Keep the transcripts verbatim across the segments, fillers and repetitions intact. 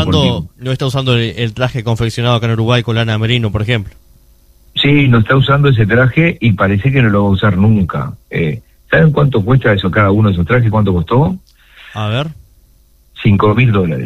usando, no está usando el, el traje confeccionado acá en Uruguay con lana merino, por ejemplo. Sí, no está usando ese traje y parece que no lo va a usar nunca. Eh, ¿Saben cuánto cuesta eso cada uno de esos trajes? ¿Cuánto costó? A ver. Cinco mil dólares.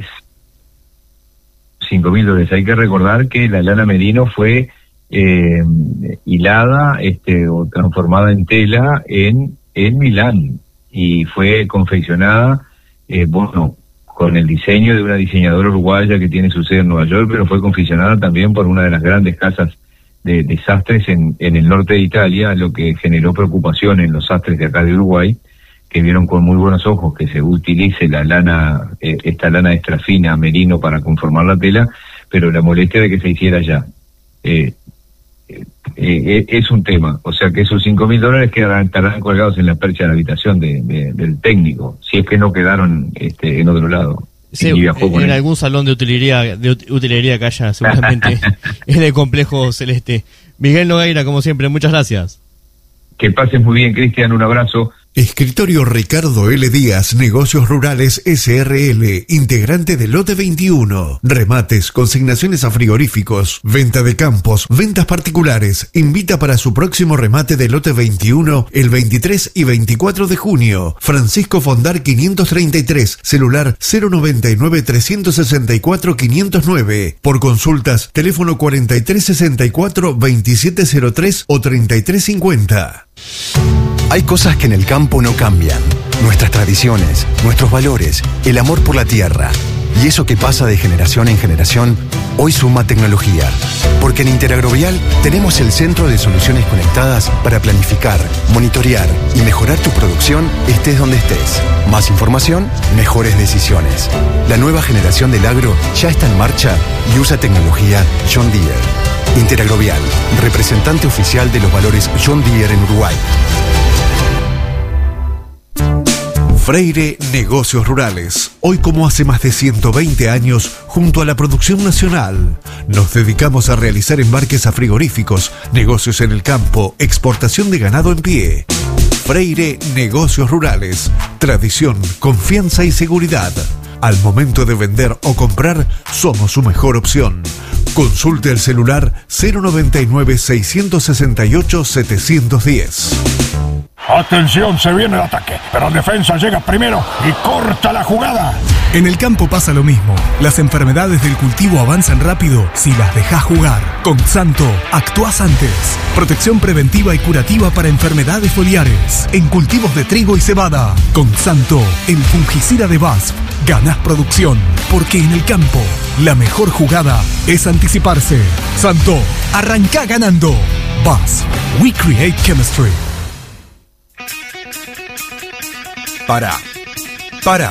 Cinco mil dólares. Hay que recordar que la lana merino fue eh, hilada este, o transformada en tela en, en Milán y fue confeccionada, eh, bueno, con el diseño de una diseñadora uruguaya que tiene su sede en Nueva York, pero fue confeccionada también por una de las grandes casas de, de sastres en, en el norte de Italia, lo que generó preocupación en los sastres de acá de Uruguay, que vieron con muy buenos ojos que se utilice la lana, eh, esta lana extra fina, merino, para conformar la tela, pero la molestia de que se hiciera allá. Eh, eh, eh, es un tema, o sea que esos cinco mil dólares quedarán, estarán colgados en la percha de la habitación de, de, del técnico, si es que no quedaron este, en otro lado. Sí, en él. Algún salón de utilería, de utilería que haya seguramente en el complejo celeste. Miguel Nogueira, como siempre, muchas gracias. Que pases muy bien, Cristian, un abrazo. Escritorio Ricardo L. Díaz, Negocios Rurales S R L, integrante de Lote veintiuno. Remates, consignaciones a frigoríficos, venta de campos, ventas particulares. Invita para su próximo remate de Lote veintiuno el veintitrés y veinticuatro de junio. Francisco Fondar quinientos treinta y tres, celular cero noventa y nueve, trescientos sesenta y cuatro, quinientos nueve. Por consultas, teléfono cuarenta y tres sesenta y cuatro, veintisiete cero tres o treinta y tres cincuenta. Hay cosas que en el campo no cambian. Nuestras tradiciones, nuestros valores, el amor por la tierra. Y eso que pasa de generación en generación, hoy suma tecnología. Porque en Interagrovial tenemos el centro de soluciones conectadas para planificar, monitorear y mejorar tu producción estés donde estés. Más información, mejores decisiones. La nueva generación del agro ya está en marcha y usa tecnología John Deere. Interagrovial, representante oficial de los valores John Deere en Uruguay. Freire Negocios Rurales. Hoy, como hace más de ciento veinte años, junto a la producción nacional, nos dedicamos a realizar embarques a frigoríficos, negocios en el campo, exportación de ganado en pie. Freire Negocios Rurales. Tradición, confianza y seguridad. Al momento de vender o comprar, somos su mejor opción. Consulte el celular cero noventa y nueve, seiscientos sesenta y ocho, setecientos diez. Atención, se viene el ataque, pero defensa llega primero y corta la jugada. En el campo pasa lo mismo. Las enfermedades del cultivo avanzan rápido si las dejás jugar. Con Xanto, actuás antes. Protección preventiva y curativa para enfermedades foliares en cultivos de trigo y cebada. Con Xanto, el fungicida de B A S F, ganás producción, porque en el campo la mejor jugada es anticiparse. Xanto, arrancá ganando. B A S F, we create chemistry. Para, para.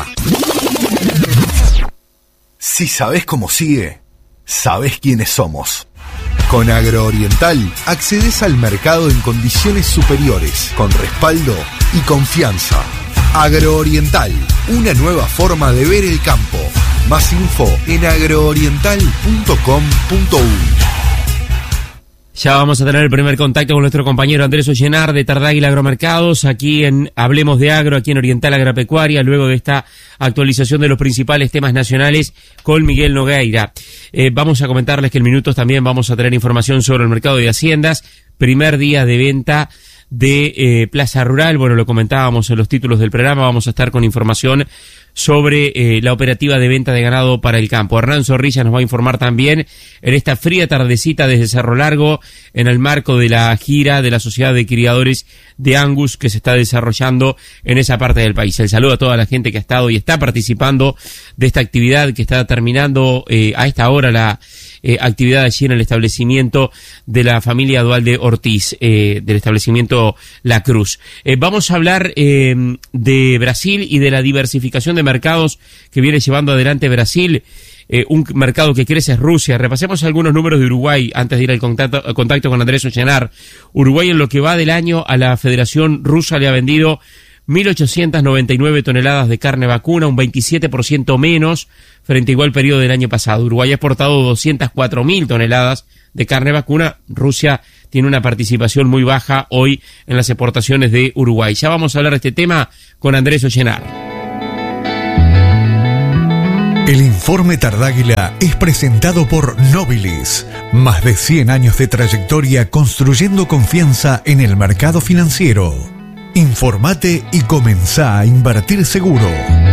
Si sabés cómo sigue, sabés quiénes somos. Con Agrooriental accedes al mercado en condiciones superiores, con respaldo y confianza. Agrooriental, una nueva forma de ver el campo. Más info en agrooriental punto com punto uy. Ya vamos a tener el primer contacto con nuestro compañero Andrés Ollenar de Tardáguila Agromercados, aquí en Hablemos de Agro, aquí en Oriental Agropecuaria, luego de esta actualización de los principales temas nacionales con Miguel Nogueira. Eh, vamos a comentarles que en minutos también vamos a tener información sobre el mercado de haciendas, primer día de venta de eh, Plaza Rural. Bueno, lo comentábamos en los títulos del programa, vamos a estar con información sobre eh, la operativa de venta de ganado para el campo. Hernán Zorrilla nos va a informar también en esta fría tardecita desde Cerro Largo, en el marco de la gira de la Sociedad de Criadores de Angus que se está desarrollando en esa parte del país. El saludo a toda la gente que ha estado y está participando de esta actividad que está terminando eh, a esta hora la eh, actividad allí en el establecimiento de la familia Dualde Ortiz, eh, del establecimiento La Cruz. Eh, vamos a hablar eh, de Brasil y de la diversificación de mercados que viene llevando adelante Brasil. Eh, un mercado que crece es Rusia. Repasemos algunos números de Uruguay antes de ir al contacto, al contacto con Andrés Ollenar. Uruguay, en lo que va del año, a la Federación Rusa le ha vendido mil ochocientas noventa y nueve toneladas de carne vacuna, un veintisiete por ciento menos frente a igual periodo del año pasado. Uruguay ha exportado doscientas cuatro mil toneladas de carne vacuna. Rusia tiene una participación muy baja hoy en las exportaciones de Uruguay. Ya vamos a hablar de este tema con Andrés Ollenar. El informe Tardáguila es presentado por Nobilis. Más de cien años de trayectoria construyendo confianza en el mercado financiero. Informate y comenzá a invertir seguro.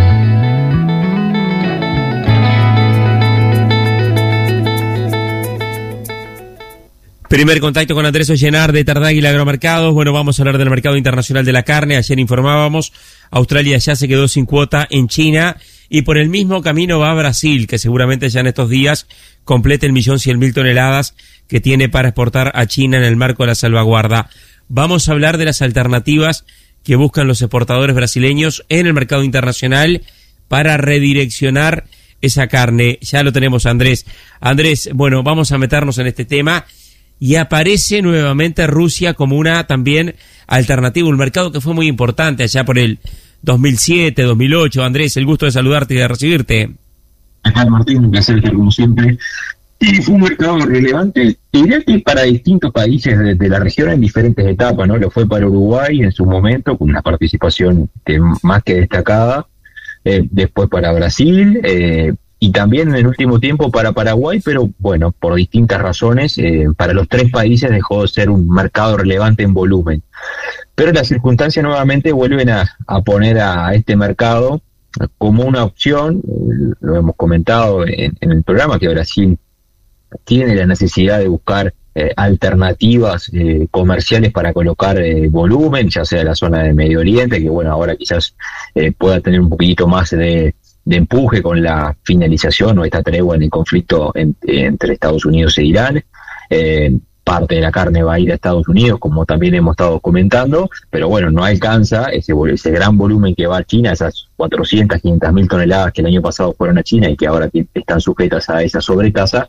Primer contacto con Andrés Ollenar de Tardáguila Agromercados. Bueno, vamos a hablar del mercado internacional de la carne. Ayer informábamos, Australia ya se quedó sin cuota en China y por el mismo camino va a Brasil, que seguramente ya en estos días complete el millón cien mil toneladas que tiene para exportar a China en el marco de la salvaguarda. Vamos a hablar de las alternativas que buscan los exportadores brasileños en el mercado internacional para redireccionar esa carne. Ya lo tenemos, Andrés. Andrés, bueno, vamos a meternos en este tema. Y aparece nuevamente Rusia como una también alternativa, un mercado que fue muy importante allá por el dos mil siete, dos mil ocho. Andrés, el gusto de saludarte y de recibirte. Acá, Martín, un placer estar como siempre. Sí, fue un mercado relevante, diría que para distintos países de, de la región en diferentes etapas, ¿no? Lo fue para Uruguay en su momento, con una participación eh, más que destacada, eh, después para Brasil, eh, y también en el último tiempo para Paraguay, pero bueno, por distintas razones, eh, para los tres países dejó de ser un mercado relevante en volumen. Pero las circunstancias nuevamente vuelven a, a poner a, a este mercado como una opción. Eh, lo hemos comentado en, en el programa, que Brasil tiene la necesidad de buscar eh, alternativas eh, comerciales para colocar eh, volumen, ya sea de la zona de Medio Oriente, que bueno, ahora quizás eh, pueda tener un poquito más de, de empuje con la finalización o esta tregua en el conflicto en, entre Estados Unidos e Irán. Eh, parte de la carne va a ir a Estados Unidos, como también hemos estado comentando, pero bueno, no alcanza ese, ese gran volumen que va a China, esas cuatrocientas, quinientas mil toneladas que el año pasado fueron a China y que ahora están sujetas a esa sobretasa.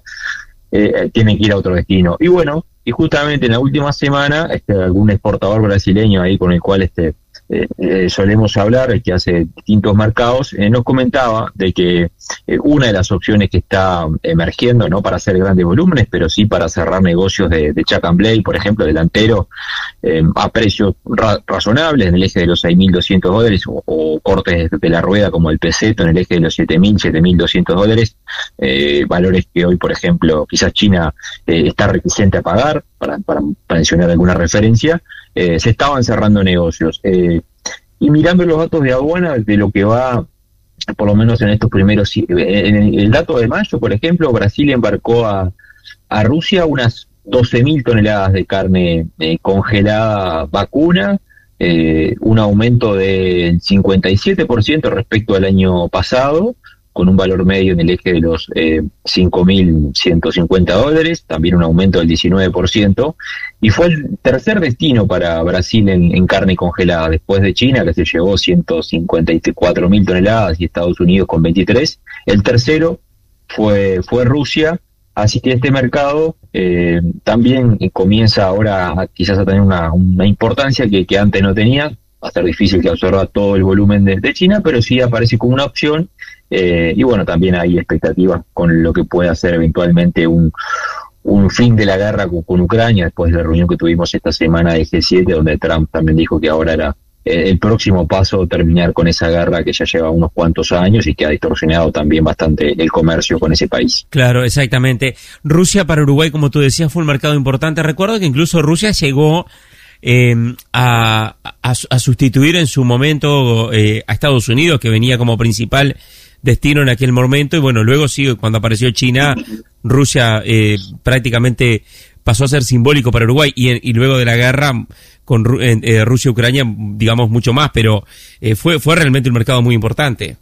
Eh, tienen que ir a otro destino. Y bueno, y justamente en la última semana, este, algún exportador brasileño ahí con el cual este eh, eh, solemos hablar, el que hace distintos mercados, eh, nos comentaba de que eh, una de las opciones que está emergiendo, no para hacer grandes volúmenes, pero sí para cerrar negocios de, de Chuck and Blade, por ejemplo, delantero, eh, a precios ra razonables, en el eje de los seis mil doscientos dólares, o, o cortes de la rueda como el peseto en el eje de los siete mil, siete mil doscientos dólares, eh, valores que hoy, por ejemplo, quizás China eh, está reticente a pagar, para, para, para mencionar alguna referencia. Eh, se estaban cerrando negocios. Eh, y mirando los datos de aduana, de lo que va, por lo menos en estos primeros... En el dato de mayo, por ejemplo, Brasil embarcó a, a Rusia unas doce mil toneladas de carne eh, congelada vacuna, eh, un aumento del cincuenta y siete por ciento respecto al año pasado, con un valor medio en el eje de los eh, cinco mil ciento cincuenta dólares, también un aumento del diecinueve por ciento, y fue el tercer destino para Brasil en, en carne congelada, después de China, que se llevó ciento cincuenta y cuatro mil toneladas, y Estados Unidos con veintitrés. El tercero fue, fue Rusia, así que este mercado eh, también comienza ahora a, quizás a tener una, una importancia que, que antes no tenía. Va a ser difícil que absorba todo el volumen de, de China, pero sí aparece como una opción. Eh, y bueno, también hay expectativas con lo que pueda ser eventualmente un, un fin de la guerra con, con Ucrania, después de la reunión que tuvimos esta semana de G siete, donde Trump también dijo que ahora era eh, el próximo paso terminar con esa guerra que ya lleva unos cuantos años y que ha distorsionado también bastante el comercio con ese país. Claro, exactamente. Rusia para Uruguay, como tú decías, fue un mercado importante. Recuerdo que incluso Rusia llegó Eh, a, a, a sustituir en su momento eh, a Estados Unidos, que venía como principal destino en aquel momento, y bueno, luego sí, cuando apareció China, Rusia eh, prácticamente pasó a ser simbólico para Uruguay, y, y luego de la guerra con eh, Rusia y Ucrania, digamos mucho más, pero eh, fue, fue realmente un mercado muy importante.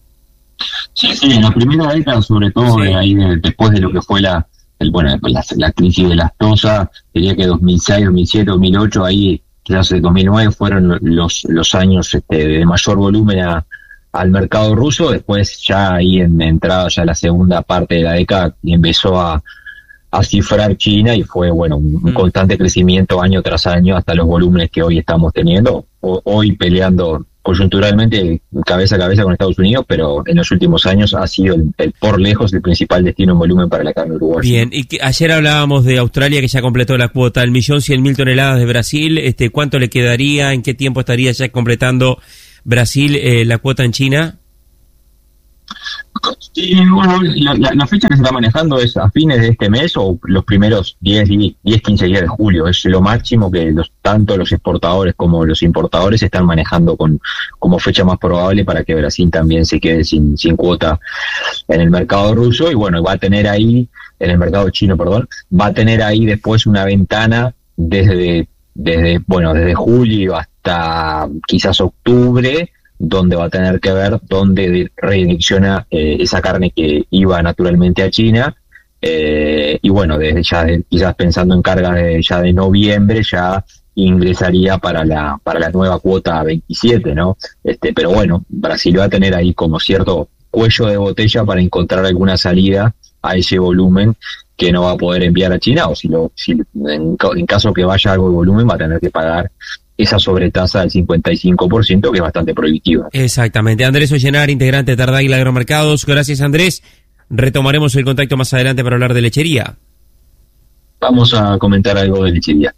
Sí, sí, en la primera década, sobre todo, sí. eh, ahí de, después de lo que fue la El, bueno, la, la crisis de las tosas, diría que dos mil seis, dos mil siete, dos mil ocho, ahí quizás dos mil nueve fueron los los años este, de mayor volumen a, al mercado ruso. Después ya ahí en entrada ya la segunda parte de la década empezó a, a cifrar China y fue bueno un, un constante crecimiento año tras año hasta los volúmenes que hoy estamos teniendo, o, hoy peleando coyunturalmente cabeza a cabeza con Estados Unidos, pero en los últimos años ha sido el, el por lejos el principal destino en volumen para la carne uruguaya. Bien, y que ayer hablábamos de Australia, que ya completó la cuota, el millón cien mil toneladas de Brasil. Este, ¿cuánto le quedaría? ¿En qué tiempo estaría ya completando Brasil eh, la cuota en China? Sí, bueno, la, la, la fecha que se está manejando es a fines de este mes o los primeros diez, quince días de julio. Es lo máximo que los, tanto los exportadores como los importadores están manejando con como fecha más probable para que Brasil también se quede sin, sin cuota en el mercado ruso. Y bueno, va a tener ahí, en el mercado chino, perdón, va a tener ahí después una ventana desde, desde bueno, desde julio hasta quizás octubre, donde va a tener que ver dónde redirecciona eh, esa carne que iba naturalmente a China, eh, y bueno, desde ya de, quizás pensando en cargas de, ya de noviembre ya ingresaría para la para la nueva cuota veintisiete, ¿no? Este, pero bueno, Brasil va a tener ahí como cierto cuello de botella para encontrar alguna salida a ese volumen que no va a poder enviar a China, o si lo si en, en caso que vaya algo de volumen va a tener que pagar esa sobretasa del cincuenta y cinco por ciento, que es bastante prohibitiva. Exactamente. Andrés Ollenar, integrante de Tardáguila Agromercados. Gracias, Andrés. Retomaremos el contacto más adelante para hablar de lechería. Vamos a comentar algo de lechería.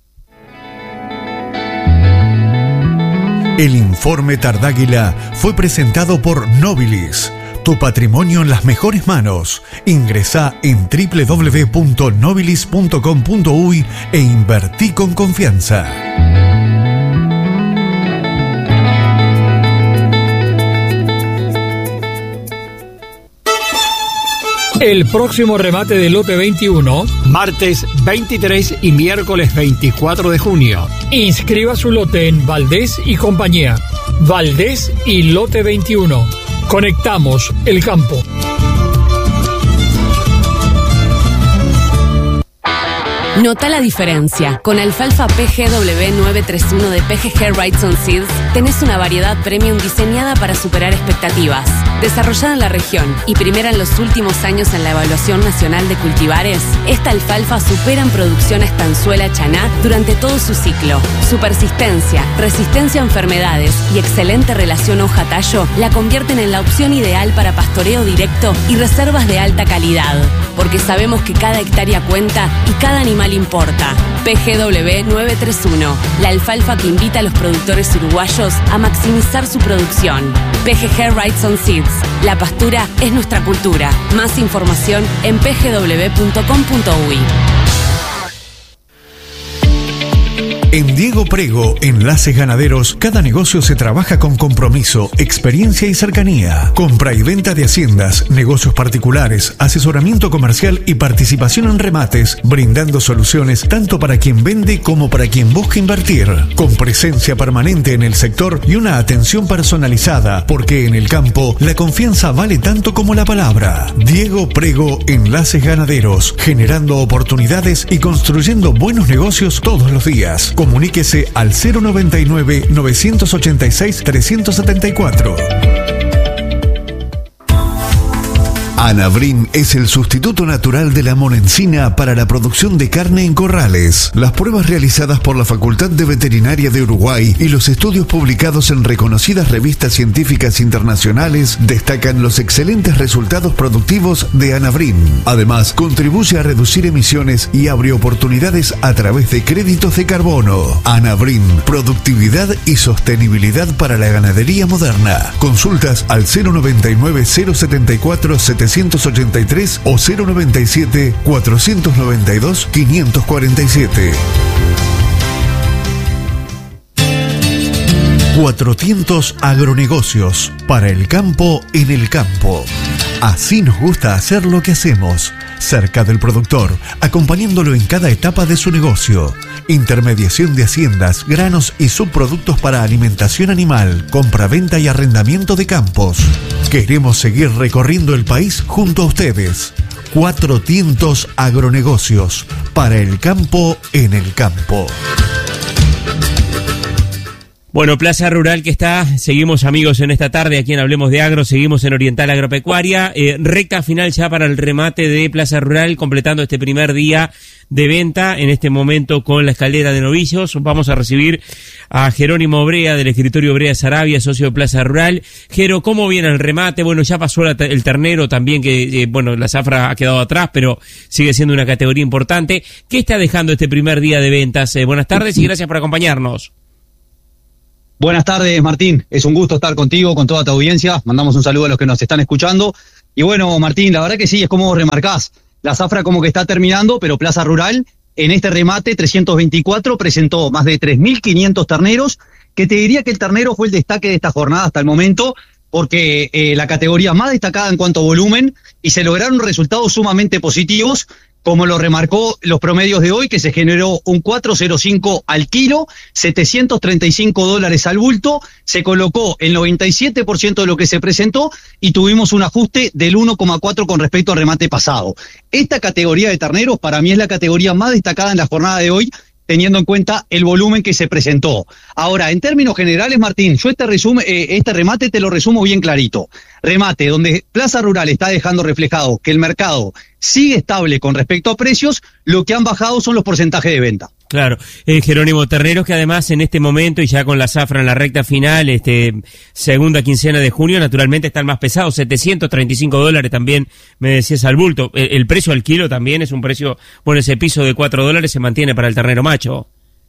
El informe Tardáguila fue presentado por Nobilis. Tu patrimonio en las mejores manos. Ingresá en doble u doble u doble u punto nobilis punto com punto uy e invertí con confianza. El próximo remate del lote veintiuno, martes veintitrés y miércoles veinticuatro de junio. Inscriba su lote en Valdés y Compañía. Valdés y Lote veintiuno. Conectamos el campo. Nota la diferencia. Con alfalfa P G W nueve treinta y uno de P G G Wrightson Seeds tenés una variedad premium diseñada para superar expectativas. Desarrollada en la región y primera en los últimos años en la Evaluación Nacional de Cultivares, esta alfalfa supera en producción a estanzuela chaná durante todo su ciclo. Su persistencia, resistencia a enfermedades y excelente relación hoja-tallo la convierten en la opción ideal para pastoreo directo y reservas de alta calidad. Porque sabemos que cada hectárea cuenta y cada animal importa. P G W nueve treinta y uno, la alfalfa que invita a los productores uruguayos a maximizar su producción. P G G Wrightson Seeds, la pastura es nuestra cultura. Más información en p g w punto com punto uy. En Diego Prego, Enlaces Ganaderos, cada negocio se trabaja con compromiso, experiencia y cercanía. Compra y venta de haciendas, negocios particulares, asesoramiento comercial y participación en remates, brindando soluciones tanto para quien vende como para quien busca invertir. Con presencia permanente en el sector y una atención personalizada, porque en el campo la confianza vale tanto como la palabra. Diego Prego, Enlaces Ganaderos, generando oportunidades y construyendo buenos negocios todos los días. Comuníquese al cero noventa y nueve, novecientos ochenta y seis, trescientos setenta y cuatro. Anabrin es el sustituto natural de la monencina para la producción de carne en corrales. Las pruebas realizadas por la Facultad de Veterinaria de Uruguay y los estudios publicados en reconocidas revistas científicas internacionales destacan los excelentes resultados productivos de Anabrin. Además, contribuye a reducir emisiones y abre oportunidades a través de créditos de carbono. Anabrin, productividad y sostenibilidad para la ganadería moderna. Consultas al cero noventa y nueve, cero setenta y cuatro, setecientos ochenta y tres o cero noventa y siete, cuatrocientos noventa y dos, quinientos cuarenta y siete. cuatrocientos Agronegocios, para el campo en el campo. Así nos gusta hacer lo que hacemos, cerca del productor, acompañándolo en cada etapa de su negocio. Intermediación de haciendas, granos y subproductos para alimentación animal, compra-venta y arrendamiento de campos. Queremos seguir recorriendo el país junto a ustedes. cuatrocientos Agronegocios, para el campo en el campo. Bueno, Plaza Rural que está, seguimos amigos en esta tarde aquí en Hablemos de Agro, seguimos en Oriental Agropecuaria, eh, recta final ya para el remate de Plaza Rural, completando este primer día de venta, en este momento con la escalera de novillos. Vamos a recibir a Jerónimo Brea del escritorio Brea Sarabia, socio de Plaza Rural. Jero, ¿cómo viene el remate? Bueno, ya pasó la, el ternero también, que eh, bueno, la zafra ha quedado atrás, pero sigue siendo una categoría importante. ¿Qué está dejando este primer día de ventas? Eh, buenas tardes y gracias por acompañarnos. Buenas tardes, Martín. Es un gusto estar contigo, con toda tu audiencia. Mandamos un saludo a los que nos están escuchando. Y bueno, Martín, la verdad que sí, es como vos remarcás. La zafra como que está terminando, pero Plaza Rural, en este remate trescientos veinticuatro, presentó más de tres mil quinientos terneros, que te diría que el ternero fue el destaque de esta jornada hasta el momento, porque eh, la categoría más destacada en cuanto a volumen, y se lograron resultados sumamente positivos, como lo remarcó los promedios de hoy, que se generó un cuatro cero cinco al kilo, setecientos treinta y cinco dólares al bulto, se colocó el noventa y siete por ciento de lo que se presentó y tuvimos un ajuste del uno coma cuatro con respecto al remate pasado. Esta categoría de terneros para mí es la categoría más destacada en la jornada de hoy, teniendo en cuenta el volumen que se presentó. Ahora, en términos generales, Martín, yo este, resume, eh, este remate te lo resumo bien clarito. Remate donde Plaza Rural está dejando reflejado que el mercado sigue estable con respecto a precios, lo que han bajado son los porcentajes de venta. Claro, eh, Jerónimo, terneros que además en este momento y ya con la zafra en la recta final, este segunda quincena de junio, naturalmente están más pesados, setecientos treinta y cinco dólares también, me decías al bulto. El, el precio al kilo también es un precio, bueno, ese piso de cuatro dólares se mantiene para el ternero macho.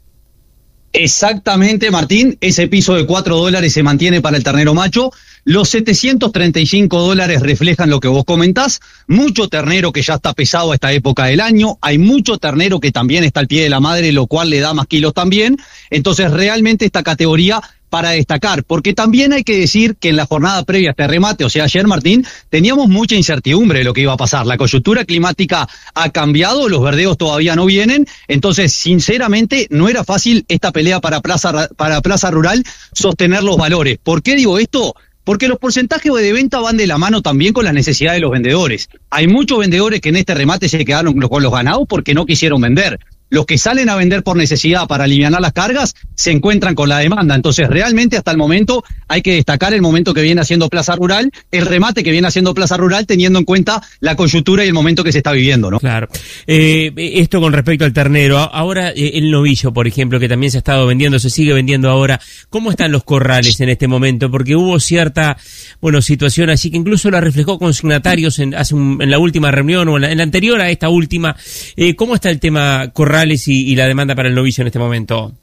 Exactamente, Martín, ese piso de cuatro dólares se mantiene para el ternero macho. Los setecientos treinta y cinco dólares reflejan lo que vos comentás. Mucho ternero que ya está pesado a esta época del año. Hay mucho ternero que también está al pie de la madre, lo cual le da más kilos también. Entonces, realmente esta categoría para destacar, porque también hay que decir que en la jornada previa a este remate, o sea, ayer, Martín, teníamos mucha incertidumbre de lo que iba a pasar. La coyuntura climática ha cambiado, los verdeos todavía no vienen, entonces, sinceramente, no era fácil esta pelea para Plaza, para Plaza Rural sostener los valores. ¿Por qué digo esto? Porque los porcentajes de venta van de la mano también con las necesidades de los vendedores. Hay muchos vendedores que en este remate se quedaron con los ganados porque no quisieron vender. Los que salen a vender por necesidad para aliviar las cargas se encuentran con la demanda. Entonces, realmente hasta el momento hay que destacar el momento que viene haciendo Plaza Rural, el remate que viene haciendo Plaza Rural, teniendo en cuenta la coyuntura y el momento que se está viviendo, ¿no? Claro. Eh, esto con respecto al ternero. Ahora, eh, el novillo, por ejemplo, que también se ha estado vendiendo, se sigue vendiendo ahora. ¿Cómo están los corrales en este momento? Porque hubo cierta, bueno, situación así que incluso la reflejó consignatarios en, hace un, en la última reunión o en la, en la anterior a esta última. Eh, ¿Cómo está el tema corral Y, y la demanda para el novillo en este momento?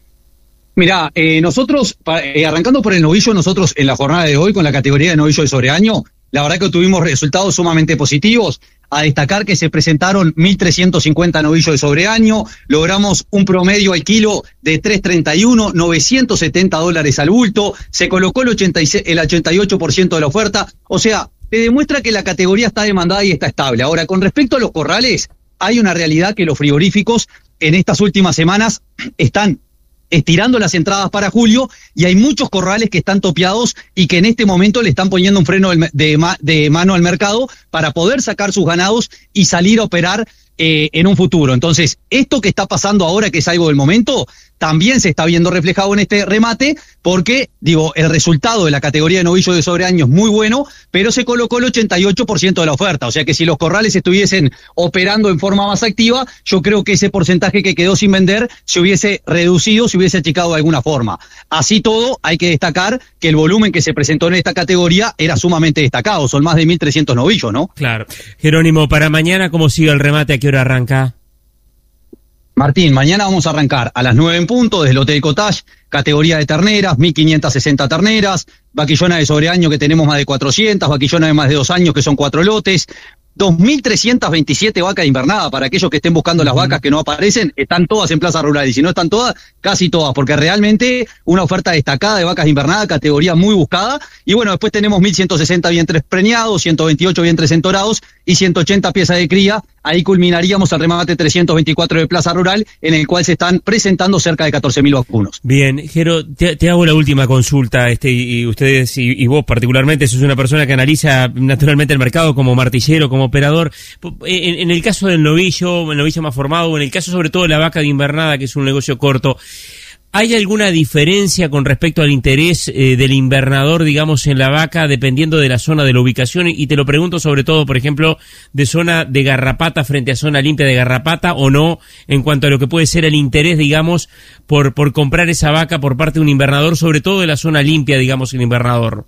Mirá, eh, nosotros, eh, arrancando por el novillo, nosotros en la jornada de hoy con la categoría de novillo de sobreaño, la verdad que tuvimos resultados sumamente positivos. A destacar que se presentaron mil trescientos cincuenta novillos de sobreaño, logramos un promedio al kilo de tres treinta y uno, novecientos setenta dólares al bulto, se colocó el, ochenta y seis, el ochenta y ocho por ciento de la oferta, o sea, te demuestra que la categoría está demandada y está estable. Ahora, con respecto a los corrales, hay una realidad que los frigoríficos en estas últimas semanas están estirando las entradas para julio y hay muchos corrales que están topeados y que en este momento le están poniendo un freno de, de mano al mercado para poder sacar sus ganados y salir a operar eh, en un futuro. Entonces, esto que está pasando ahora, que es algo del momento, también se está viendo reflejado en este remate, porque, digo, el resultado de la categoría de novillo de sobreaño es muy bueno, pero se colocó el ochenta y ocho por ciento de la oferta, o sea que si los corrales estuviesen operando en forma más activa, yo creo que ese porcentaje que quedó sin vender se hubiese reducido, se hubiese achicado de alguna forma. Así todo, hay que destacar que el volumen que se presentó en esta categoría era sumamente destacado, son más de mil trescientos novillos, ¿no? Claro. Jerónimo, para mañana, ¿cómo sigue el remate? ¿A qué hora arranca? Martín, mañana vamos a arrancar a las nueve en punto desde el Hotel Cottage, categoría de terneras, mil quinientas sesenta terneras, vaquillona de sobreaño que tenemos más de cuatrocientas, vaquillona de más de dos años que son cuatro lotes, dos mil trescientas veintisiete vacas de invernada. Para aquellos que estén buscando las vacas que no aparecen, están todas en Plaza Rural, y si no están todas, casi todas, porque realmente una oferta destacada de vacas de invernada, categoría muy buscada. Y bueno, después tenemos mil ciento sesenta vientres preñados, ciento veintiocho vientres entorados y ciento ochenta piezas de cría. Ahí culminaríamos el remate trescientos veinticuatro de Plaza Rural, en el cual se están presentando cerca de catorce mil vacunos. Bien, Jero, te, te hago la última consulta, este y, y ustedes y, y vos particularmente, sos una persona que analiza naturalmente el mercado como martillero, como operador. En, en el caso del novillo, el novillo más formado, en el caso sobre todo de la vaca de invernada, que es un negocio corto, ¿hay alguna diferencia con respecto al interés eh, del invernador, digamos, en la vaca, dependiendo de la zona de la ubicación? Y te lo pregunto sobre todo, por ejemplo, de zona de garrapata frente a zona limpia de garrapata, o no, en cuanto a lo que puede ser el interés, digamos, por, por comprar esa vaca por parte de un invernador, sobre todo de la zona limpia, digamos, el invernador.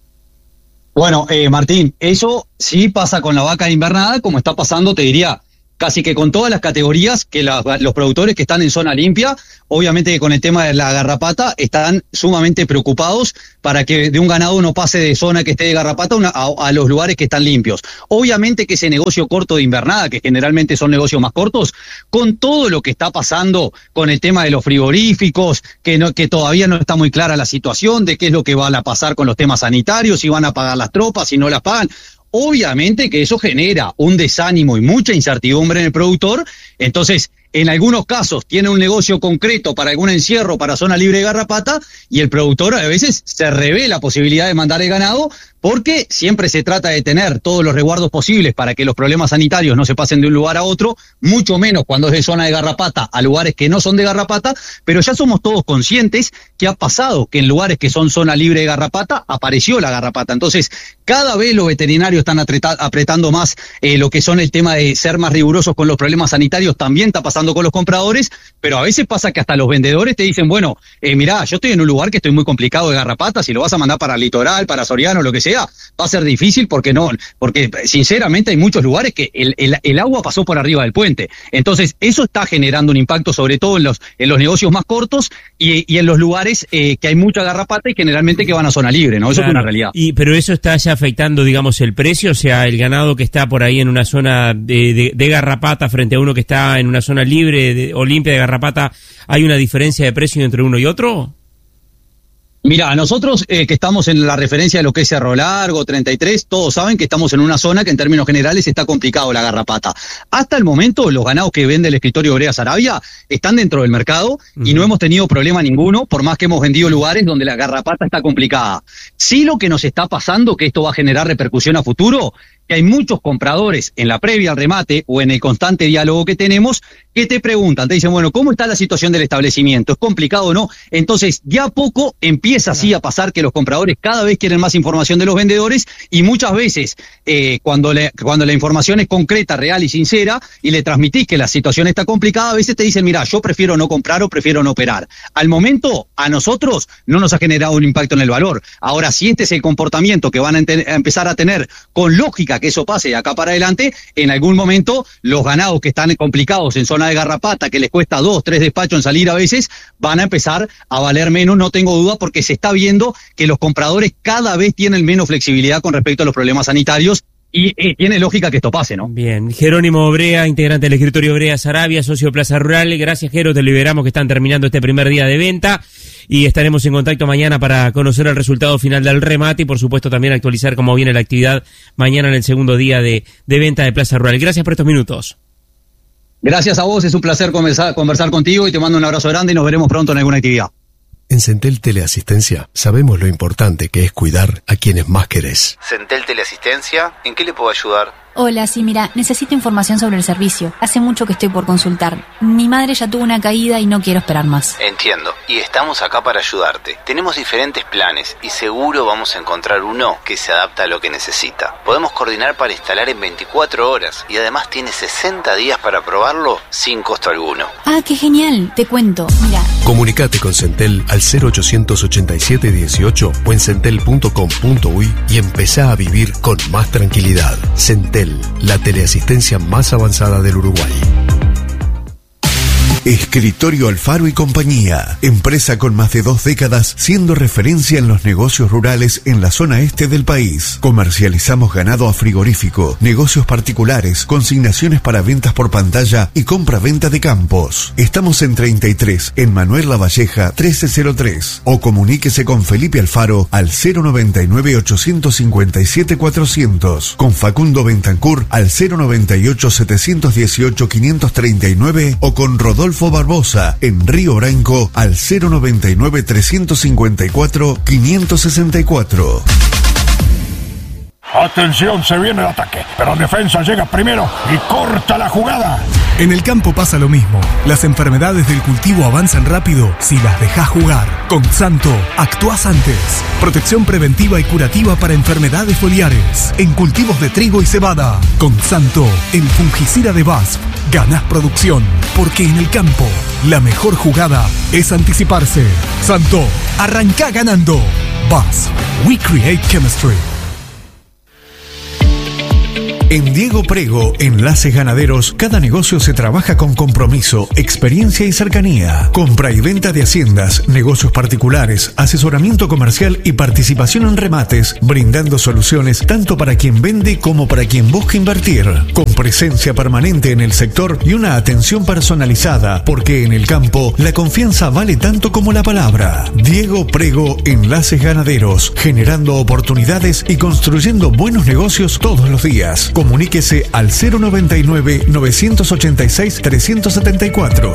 Bueno, eh, Martín, eso sí pasa con la vaca invernada, como está pasando, te diría, casi que con todas las categorías que la, los productores que están en zona limpia, obviamente que con el tema de la garrapata, están sumamente preocupados para que de un ganado no pase de zona que esté de garrapata una, a, a los lugares que están limpios. Obviamente que ese negocio corto de invernada, que generalmente son negocios más cortos, con todo lo que está pasando con el tema de los frigoríficos, que, no, que todavía no está muy clara la situación de qué es lo que van a pasar con los temas sanitarios, si van a pagar las tropas, si no las pagan. Obviamente que eso genera un desánimo y mucha incertidumbre en el productor. Entonces, en algunos casos tiene un negocio concreto para algún encierro, para zona libre de garrapata, y el productor a veces se revé la posibilidad de mandar el ganado, porque siempre se trata de tener todos los resguardos posibles para que los problemas sanitarios no se pasen de un lugar a otro, mucho menos cuando es de zona de garrapata a lugares que no son de garrapata, pero ya somos todos conscientes que ha pasado que en lugares que son zona libre de garrapata apareció la garrapata. Entonces, cada vez los veterinarios están apretando más eh, lo que son el tema de ser más rigurosos con los problemas sanitarios, también está pasando con los compradores, pero a veces pasa que hasta los vendedores te dicen, bueno, eh, mirá, yo estoy en un lugar que estoy muy complicado de garrapata, si lo vas a mandar para el litoral, para Soriano, lo que sea, va a ser difícil porque no, porque sinceramente hay muchos lugares que el, el, el agua pasó por arriba del puente. Entonces, eso está generando un impacto sobre todo en los, en los negocios más cortos y, y en los lugares eh, que hay mucha garrapata y generalmente que van a zona libre, ¿no? Eso Claro. es una realidad. Y, pero eso está ya afectando, digamos, el precio, o sea, el ganado que está por ahí en una zona de, de, de garrapata frente a uno que está en una zona libre de, o limpia de garrapata, ¿hay una diferencia de precio entre uno y otro? Mira, nosotros eh, que estamos en la referencia de lo que es Cerro Largo, treinta y tres, todos saben que estamos en una zona que en términos generales está complicado la garrapata. Hasta el momento, los ganados que vende el escritorio Brea Sarabia están dentro del mercado y no hemos tenido problema ninguno, por más que hemos vendido lugares donde la garrapata está complicada. Sí, lo que nos está pasando, que esto va a generar repercusión a futuro, que hay muchos compradores en la previa al remate o en el constante diálogo que tenemos que te preguntan, te dicen, bueno, ¿cómo está la situación del establecimiento? ¿Es complicado o no? Entonces, de a poco empieza así a pasar que los compradores cada vez quieren más información de los vendedores y muchas veces eh, cuando, le, cuando la información es concreta, real y sincera y le transmitís que la situación está complicada, a veces te dicen, mira, yo prefiero no comprar o prefiero no operar. Al momento, a nosotros no nos ha generado un impacto en el valor. Ahora, si este es el comportamiento que van a, ente- a empezar a tener con lógica que eso pase de acá para adelante, en algún momento los ganados que están complicados en zona de garrapata, que les cuesta dos, tres despachos en salir a veces, van a empezar a valer menos, no tengo duda, porque se está viendo que los compradores cada vez tienen menos flexibilidad con respecto a los problemas sanitarios. Y eh, tiene lógica que esto pase, ¿no? Bien, Jerónimo Brea, integrante del escritorio Brea Sarabia, socio de Plaza Rural. Gracias, Jero, te liberamos que están terminando este primer día de venta y estaremos en contacto mañana para conocer el resultado final del remate y, por supuesto, también actualizar cómo viene la actividad mañana en el segundo día de, de venta de Plaza Rural. Gracias por estos minutos. Gracias a vos, es un placer conversar, conversar contigo y te mando un abrazo grande y nos veremos pronto en alguna actividad. En Centel Teleasistencia sabemos lo importante que es cuidar a quienes más querés. Centel Teleasistencia, ¿en qué le puedo ayudar? Hola, sí, mira, necesito información sobre el servicio. Hace mucho que estoy por consultar. Mi madre ya tuvo una caída y no quiero esperar más. Entiendo, y estamos acá para ayudarte. Tenemos diferentes planes y seguro vamos a encontrar uno que se adapta a lo que necesita. Podemos coordinar para instalar en veinticuatro horas y además tiene sesenta días para probarlo sin costo alguno. Ah, qué genial, te cuento, mira. Comunicate con Centel al cero ochocientos ochenta y siete dieciocho o en centel punto com punto uy y empezá a vivir con más tranquilidad. Centel, la teleasistencia más avanzada del Uruguay. Escritorio Alfaro y Compañía, empresa con más de dos décadas siendo referencia en los negocios rurales en la zona este del país. Comercializamos ganado a frigorífico, negocios particulares, consignaciones para ventas por pantalla y compra-venta de campos. Estamos en treinta y tres, en Manuel Lavalleja trece cero tres, o comuníquese con Felipe Alfaro al cero noventa y nueve ochocientos cincuenta y siete cuatrocientos, con Facundo Bentancur al cero noventa y ocho setecientos dieciocho quinientos treinta y nueve o con Rodolfo Barbosa en Río Branco al cero noventa y nueve trescientos cincuenta y cuatro quinientos sesenta y cuatro. Atención, se viene el ataque, pero defensa llega primero y corta la jugada. En el campo pasa lo mismo. Las enfermedades del cultivo avanzan rápido si las dejas jugar. Con Santo, actuás antes. Protección preventiva y curativa para enfermedades foliares. En cultivos de trigo y cebada. Con Santo, el fungicida de B A S F. Ganás producción, porque en el campo, la mejor jugada es anticiparse. Santo, arrancá ganando. B A S F. We create chemistry. En Diego Prego, Enlaces Ganaderos, cada negocio se trabaja con compromiso, experiencia y cercanía. Compra y venta de haciendas, negocios particulares, asesoramiento comercial y participación en remates, brindando soluciones tanto para quien vende como para quien busca invertir. Con presencia permanente en el sector y una atención personalizada, porque en el campo la confianza vale tanto como la palabra. Diego Prego, Enlaces Ganaderos, generando oportunidades y construyendo buenos negocios todos los días. Comuníquese al cero noventa y nueve, novecientos ochenta y seis, trescientos setenta y cuatro.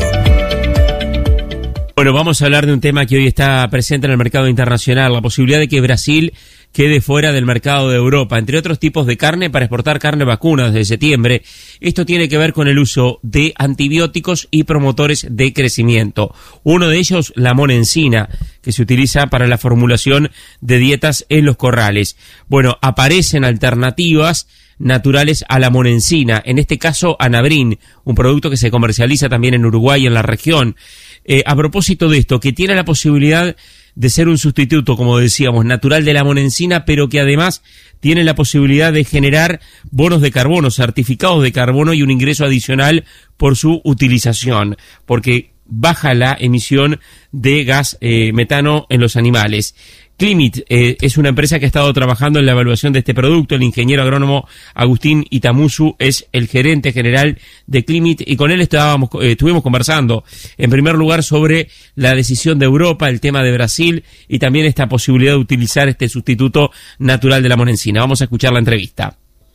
Bueno, vamos a hablar de un tema que hoy está presente en el mercado internacional, la posibilidad de que Brasil quede fuera del mercado de Europa, entre otros tipos de carne, para exportar carne vacuna desde septiembre. Esto tiene que ver con el uso de antibióticos y promotores de crecimiento. Uno de ellos, la monencina, que se utiliza para la formulación de dietas en los corrales. Bueno, aparecen alternativas naturales a la monencina, en este caso Anabrin, un producto que se comercializa también en Uruguay y en la región. Eh, a propósito de esto, que tiene la posibilidad de ser un sustituto, como decíamos, natural de la monencina, pero que además tiene la posibilidad de generar bonos de carbono, certificados de carbono y un ingreso adicional por su utilización, porque baja la emisión de gas eh, metano en los animales. Climit eh, es una empresa que ha estado trabajando en la evaluación de este producto. El ingeniero agrónomo Agustín Itamusu es el gerente general de Climit y con él estábamos, eh, estuvimos conversando en primer lugar sobre la decisión de Europa, el tema de Brasil y también esta posibilidad de utilizar este sustituto natural de la monencina. Vamos a escuchar la entrevista.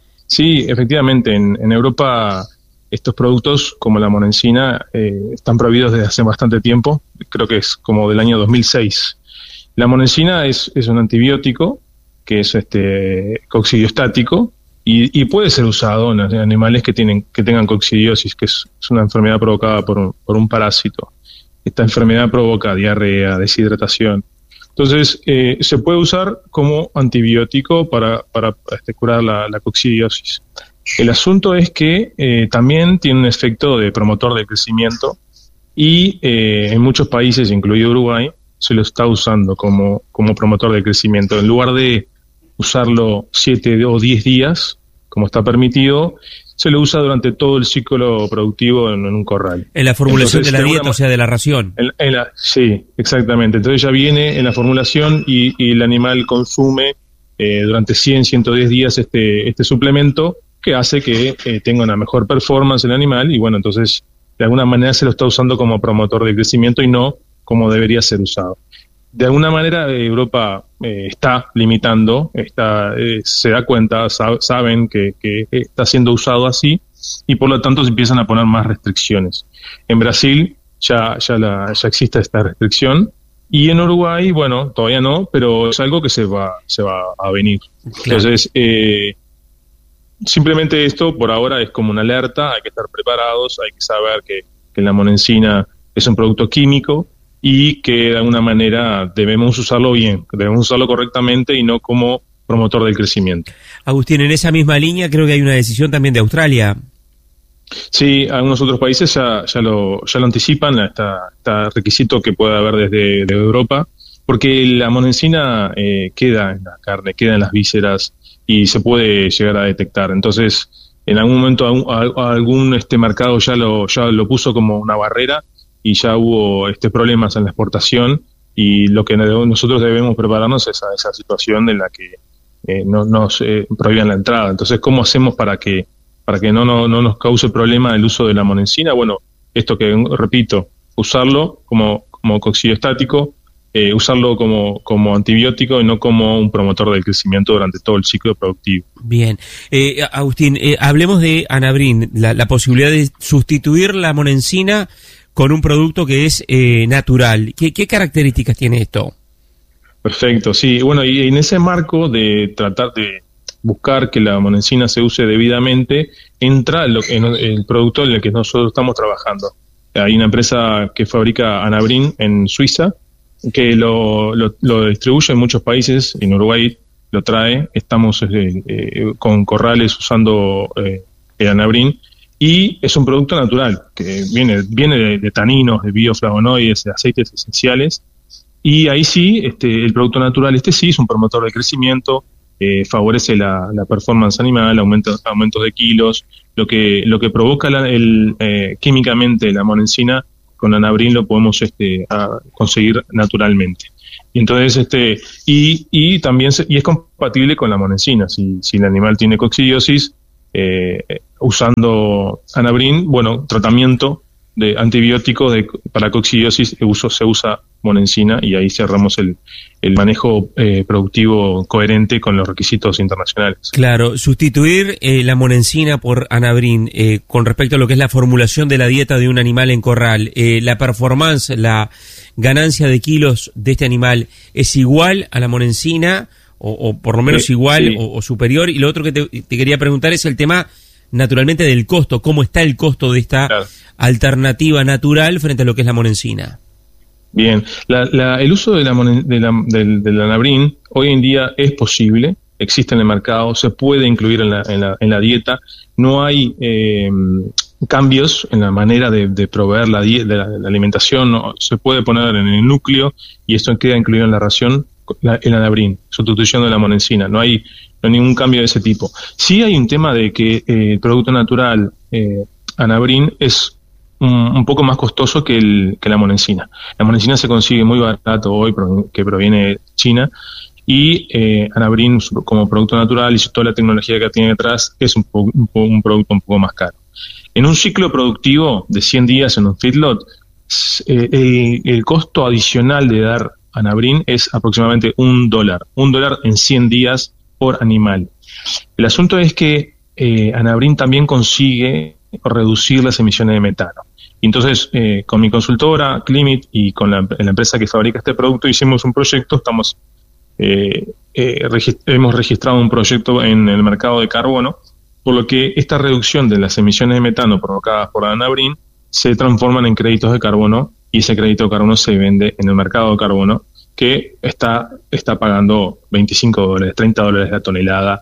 Sí, efectivamente, en, en Europa estos productos como la monencina eh, están prohibidos desde hace bastante tiempo, creo que es como del año dos mil seis. La monencina es, es un antibiótico que es este coccidiostático y, y puede ser usado en animales que tienen que tengan coccidiosis, que es, es una enfermedad provocada por un, por un parásito. Esta enfermedad provoca diarrea, deshidratación. Entonces, eh, se puede usar como antibiótico para, para este, curar la, la coccidiosis. El asunto es que eh, también tiene un efecto de promotor de crecimiento y eh, en muchos países, incluido Uruguay, se lo está usando como, como promotor de crecimiento. En lugar de usarlo siete o diez días, como está permitido, se lo usa durante todo el ciclo productivo en, en un corral. En la formulación Entonces, de la de dieta, una, o sea, de la ración. En, en la, sí, exactamente. Entonces ya viene en la formulación y, y el animal consume eh, durante cien, ciento diez días este, este suplemento que hace que eh, tenga una mejor performance el animal y bueno, entonces de alguna manera se lo está usando como promotor de crecimiento y no como debería ser usado. De alguna manera Europa eh, está limitando, está, eh, se da cuenta, sab, saben que, que está siendo usado así y por lo tanto se empiezan a poner más restricciones. En Brasil ya, ya, la, ya existe esta restricción y en Uruguay, bueno, todavía no, pero es algo que se va, se va a venir. Claro. Entonces, eh, simplemente esto por ahora es como una alerta, hay que estar preparados, hay que saber que, que la monencina es un producto químico y que de alguna manera debemos usarlo bien, debemos usarlo correctamente y no como promotor del crecimiento. Agustín, en esa misma línea creo que hay una decisión también de Australia. Sí, algunos otros países ya, ya, lo, ya lo anticipan, este requisito que puede haber desde de Europa, porque la monencina eh, queda en la carne, queda en las vísceras y se puede llegar a detectar. Entonces, en algún momento algún, algún este mercado ya lo, ya lo puso como una barrera y ya hubo este problemas en la exportación y lo que nosotros debemos prepararnos es a esa situación en la que eh, no nos eh, prohíban la entrada. Entonces, ¿cómo hacemos para que para que no, no, no nos cause problema el uso de la monencina? Bueno, esto que repito, usarlo como, como coccidiostático, eh, usarlo como, como antibiótico y no como un promotor del crecimiento durante todo el ciclo productivo. Bien. Eh, Agustín, eh, hablemos de Anabrin, la, la posibilidad de sustituir la monencina con un producto que es eh, natural. ¿Qué, ¿Qué características tiene esto? Perfecto, sí. Bueno, y en ese marco de tratar de buscar que la monencina se use debidamente, entra lo, en el producto en el que nosotros estamos trabajando. Hay una empresa que fabrica Anabrin en Suiza, que lo, lo, lo distribuye en muchos países, en Uruguay lo trae, estamos eh, eh, con corrales usando eh, el Anabrin, y es un producto natural, que viene, viene de, de taninos, de bioflavonoides, de aceites esenciales, y ahí sí, este, el producto natural, este sí es un promotor de crecimiento, eh, favorece la, la performance animal, aumento, aumentos de kilos, lo que lo que provoca la, el, eh, químicamente la monensina, con Anabrin lo podemos este, a conseguir naturalmente. Y entonces este y, y también se, y es compatible con la monensina. Si, si el animal tiene coccidiosis, eh, usando Anabrin, bueno, tratamiento de antibióticos de, para coccidiosis uso, se usa monensina, y ahí cerramos el, el manejo eh, productivo coherente con los requisitos internacionales. Claro, sustituir eh, la monensina por Anabrin eh, con respecto a lo que es la formulación de la dieta de un animal en corral, eh, la performance, la ganancia de kilos de este animal, ¿es igual a la monensina o, o por lo menos sí, igual sí. O, o superior? Y lo otro que te, te quería preguntar es el tema naturalmente del costo, ¿cómo está el costo de esta claro. alternativa natural frente a lo que es la monensina? Bien, la, la, el uso de la, de la, del, del Anabrin hoy en día es posible, existe en el mercado, se puede incluir en la, en la, en la dieta, no hay eh, cambios en la manera de, de proveer la, die, de la, de la alimentación, no, se puede poner en el núcleo y esto queda incluido en la ración, la, el Anabrin, sustitución de la monensina, no hay, no hay ningún cambio de ese tipo. Sí hay un tema de que eh, el producto natural eh, Anabrin es Un, un poco más costoso que, el, que la monensina. La monensina se consigue muy barato hoy, que proviene de China, y eh, Anabrin como producto natural y toda la tecnología que tiene detrás es un, po, un, po, un producto un poco más caro. En un ciclo productivo de cien días en un feedlot, eh, el, el costo adicional de dar Anabrin es aproximadamente un dólar, un dólar en cien días por animal. El asunto es que eh, Anabrin también consigue reducir las emisiones de metano. Entonces, eh, con mi consultora, Climit, y con la, la empresa que fabrica este producto, hicimos un proyecto, estamos eh, eh, regist- hemos registrado un proyecto en el mercado de carbono, por lo que esta reducción de las emisiones de metano provocadas por Anabrin se transforman en créditos de carbono, y ese crédito de carbono se vende en el mercado de carbono, que está, está pagando veinticinco dólares, treinta dólares la tonelada,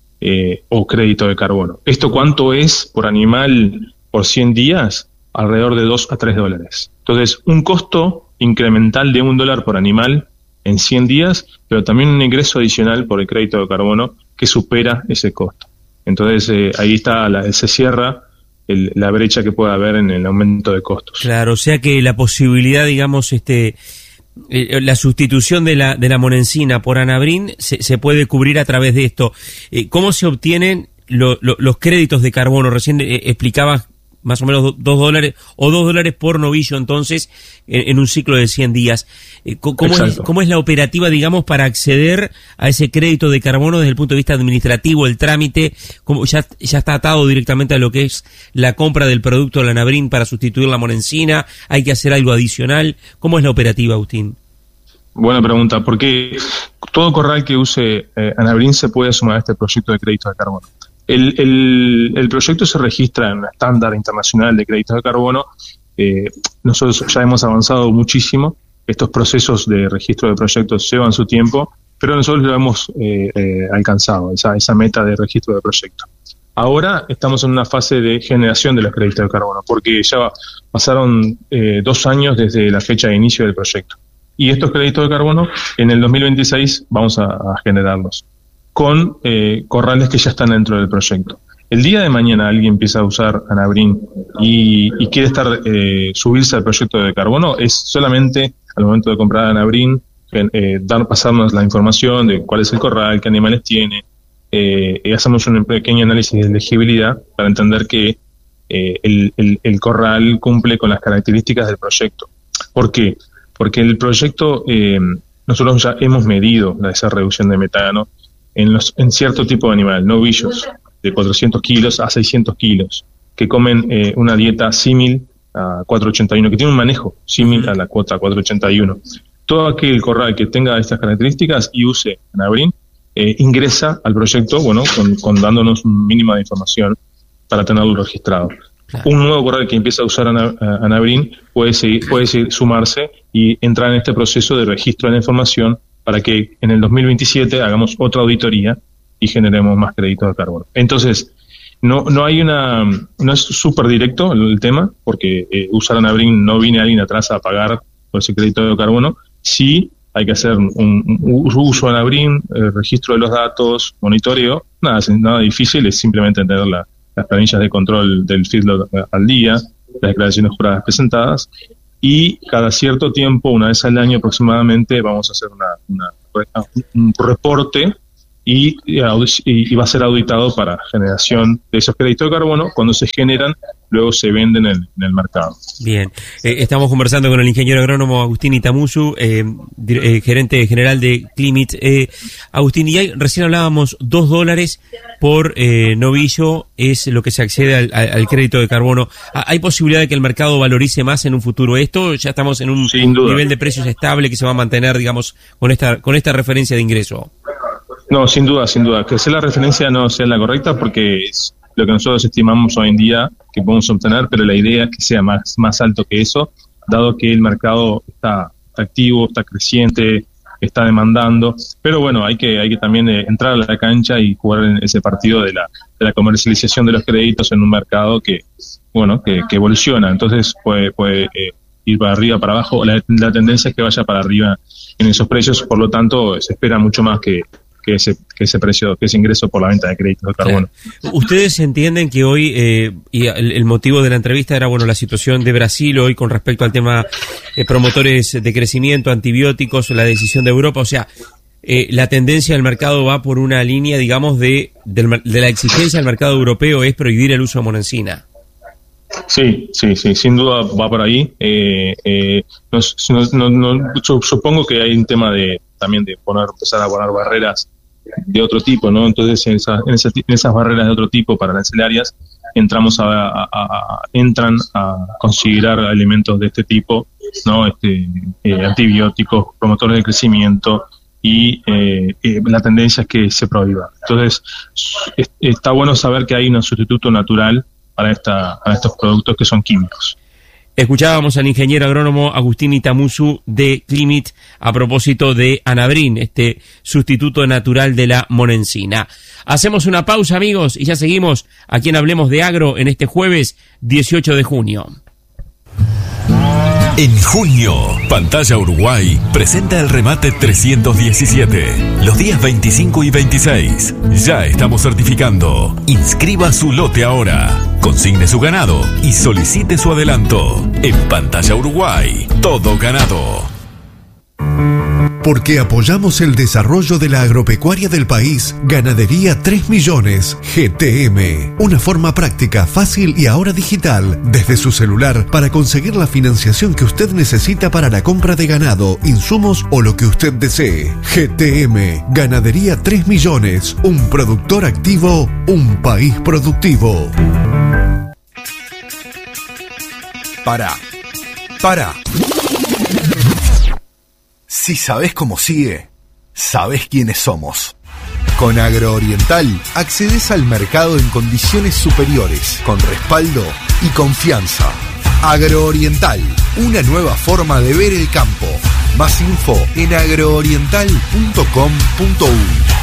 Eh, o crédito de carbono. ¿Esto cuánto es por animal por cien días? Alrededor de dos a tres dólares. Entonces, un costo incremental de un dólar por animal en cien días, pero también un ingreso adicional por el crédito de carbono que supera ese costo. Entonces, eh, ahí está, la, se cierra el, la brecha que puede haber en el aumento de costos. Claro, o sea que la posibilidad, digamos, este... Eh, la sustitución de la de la monensina por Anabrin se, se puede cubrir a través de esto. Eh, ¿Cómo se obtienen lo, lo, los créditos de carbono? Recién eh, explicabas más o menos dos dólares o dos dólares por novillo, entonces, en, en un ciclo de cien días. Eh, ¿cómo, es, ¿Cómo es la operativa, digamos, para acceder a ese crédito de carbono desde el punto de vista administrativo, el trámite? ¿Cómo ya, ya está atado directamente a lo que es la compra del producto de la Anabrin para sustituir la monensina? ¿Hay que hacer algo adicional? ¿Cómo es la operativa, Agustín? Buena pregunta, porque todo corral que use eh, Anabrin se puede sumar a este proyecto de crédito de carbono. El, el, el proyecto se registra en un estándar internacional de créditos de carbono. Eh, nosotros ya hemos avanzado muchísimo. Estos procesos de registro de proyectos llevan su tiempo, pero nosotros lo hemos eh, eh, alcanzado, esa, esa meta de registro de proyecto. Ahora estamos en una fase de generación de los créditos de carbono, porque ya pasaron eh, dos años desde la fecha de inicio del proyecto. Y estos créditos de carbono, en el dos mil veintiséis vamos a, a generarlos con eh, corrales que ya están dentro del proyecto. El día de mañana alguien empieza a usar Anabrin y, y quiere estar eh, subirse al proyecto de carbono, es solamente al momento de comprar Anabrin, eh, dar, pasarnos la información de cuál es el corral, qué animales tiene, eh, y hacemos un pequeño análisis de elegibilidad para entender que eh, el, el, el corral cumple con las características del proyecto. ¿Por qué? Porque el proyecto, eh, nosotros ya hemos medido la, esa reducción de metano en, los, en cierto tipo de animal, novillos de cuatrocientos kilos a seiscientos kilos, que comen eh, una dieta símil a cuatrocientos ochenta y uno, que tiene un manejo símil a la cuota cuatrocientos ochenta y uno. Todo aquel corral que tenga estas características y use Anabrin, eh, ingresa al proyecto, bueno, con, con dándonos un mínimo de información para tenerlo registrado. Claro. Un nuevo corral que empieza a usar Anabrin puede, seguir, puede seguir, sumarse y entrar en este proceso de registro de la información para que en el dos mil veintisiete hagamos otra auditoría y generemos más créditos de carbono. Entonces, no no hay una, no es súper directo el, el tema, porque eh, usar Anabrin no viene alguien atrás a pagar por ese crédito de carbono. Sí hay que hacer un, un uso de Anabrin, eh, registro de los datos, monitoreo, nada, nada difícil, es simplemente tener la, las planillas de control del feedlot al día, las declaraciones juradas presentadas, y cada cierto tiempo, una vez al año aproximadamente, vamos a hacer una, una, un reporte y, y, y va a ser auditado para generación de esos créditos de carbono. Cuando se generan, luego se venden en, en el mercado. Bien, eh, estamos conversando con el ingeniero agrónomo Agustín Itamusu, eh, eh, gerente general de Climit. Eh, Agustín, y ahí recién hablábamos, dos dólares por eh, novillo es lo que se accede al, al crédito de carbono. ¿Hay posibilidad de que el mercado valorice más en un futuro esto? ¿Ya estamos en un nivel de precios estable que se va a mantener, digamos, con esta con esta referencia de ingreso? No, sin duda, sin duda. Que sea la referencia no sea la correcta, porque es lo que nosotros estimamos hoy en día que podemos obtener, pero la idea es que sea más, más alto que eso, dado que el mercado está, está activo, está creciente, está demandando. Pero bueno, hay que hay que también eh, entrar a la cancha y jugar en ese partido de la, de la comercialización de los créditos en un mercado que, bueno, que, que evoluciona. Entonces puede, puede eh, ir para arriba, para abajo. La, la tendencia es que vaya para arriba en esos precios, por lo tanto se espera mucho más que que ese que ese precio, que ese ingreso por la venta de créditos de carbono. Claro. Ustedes entienden que hoy, eh, y el, el motivo de la entrevista era, bueno, la situación de Brasil hoy con respecto al tema eh, promotores de crecimiento, antibióticos, la decisión de Europa, o sea, eh, la tendencia del mercado va por una línea, digamos, de, de, de la exigencia del mercado europeo es prohibir el uso de monencina. Sí, sí, sí, sin duda va por ahí. Eh, eh, no, no, no, no, supongo que hay un tema de también de poner, empezar a poner barreras de otro tipo, ¿no? Entonces en, esa, en, esas, en esas barreras de otro tipo para arancelarias entramos a, a, a entran a considerar alimentos de este tipo, ¿no? Este, eh, antibióticos, promotores de crecimiento, y eh, eh, la tendencia es que se prohíba. Entonces es, está bueno saber que hay un sustituto natural para esta para estos productos que son químicos. Escuchábamos al ingeniero agrónomo Agustín Itamusu de Climit a propósito de Anabrin, este sustituto natural de la monencina. Hacemos una pausa, amigos, y ya seguimos aquí en Hablemos de Agro en este jueves dieciocho de junio. En junio, Pantalla Uruguay presenta el remate trescientos diecisiete, los días veinticinco y veintiséis. Ya estamos certificando. Inscriba su lote ahora, consigne su ganado y solicite su adelanto. En Pantalla Uruguay, todo ganado. Porque apoyamos el desarrollo de la agropecuaria del país, Ganadería tres millones, G T M. Una forma práctica, fácil y ahora digital, desde su celular, para conseguir la financiación que usted necesita para la compra de ganado, insumos o lo que usted desee. G T M, Ganadería tres millones, un productor activo, un país productivo. Para, para. Si sabés cómo sigue, sabés quiénes somos. Con Agrooriental accedes al mercado en condiciones superiores, con respaldo y confianza. Agrooriental, una nueva forma de ver el campo. Más info en agrooriental punto com punto uy.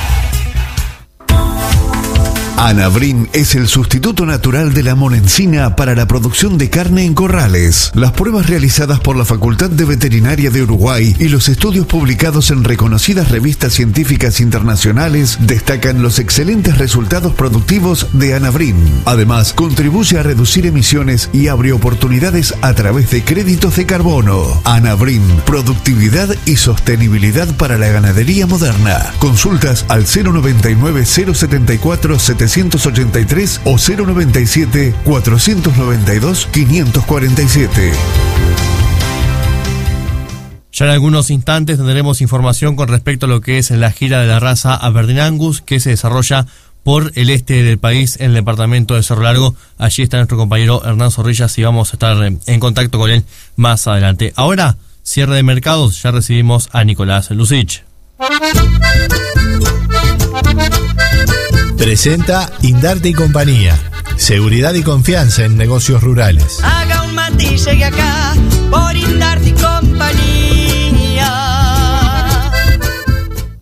Anabrin es el sustituto natural de la monencina para la producción de carne en corrales. Las pruebas realizadas por la Facultad de Veterinaria de Uruguay y los estudios publicados en reconocidas revistas científicas internacionales destacan los excelentes resultados productivos de Anabrin. Además, contribuye a reducir emisiones y abre oportunidades a través de créditos de carbono. Anabrin, productividad y sostenibilidad para la ganadería moderna. Consultas al cero noventa y nueve, cero setenta y cuatro, setecientos ochenta y tres o cero noventa y siete, cuatrocientos noventa y dos, quinientos cuarenta y siete. Ya en algunos instantes tendremos información con respecto a lo que es la gira de la raza Aberdeen Angus, que se desarrolla por el este del país, en el departamento de Cerro Largo. Allí está nuestro compañero Hernán Zorrillas y vamos a estar en contacto con él más adelante. Ahora, cierre de mercados, ya recibimos a Nicolás Lucich. Presenta Indarte y Compañía. Seguridad y confianza en negocios rurales. Haga un mate y llegue acá por Indarte y Compañía.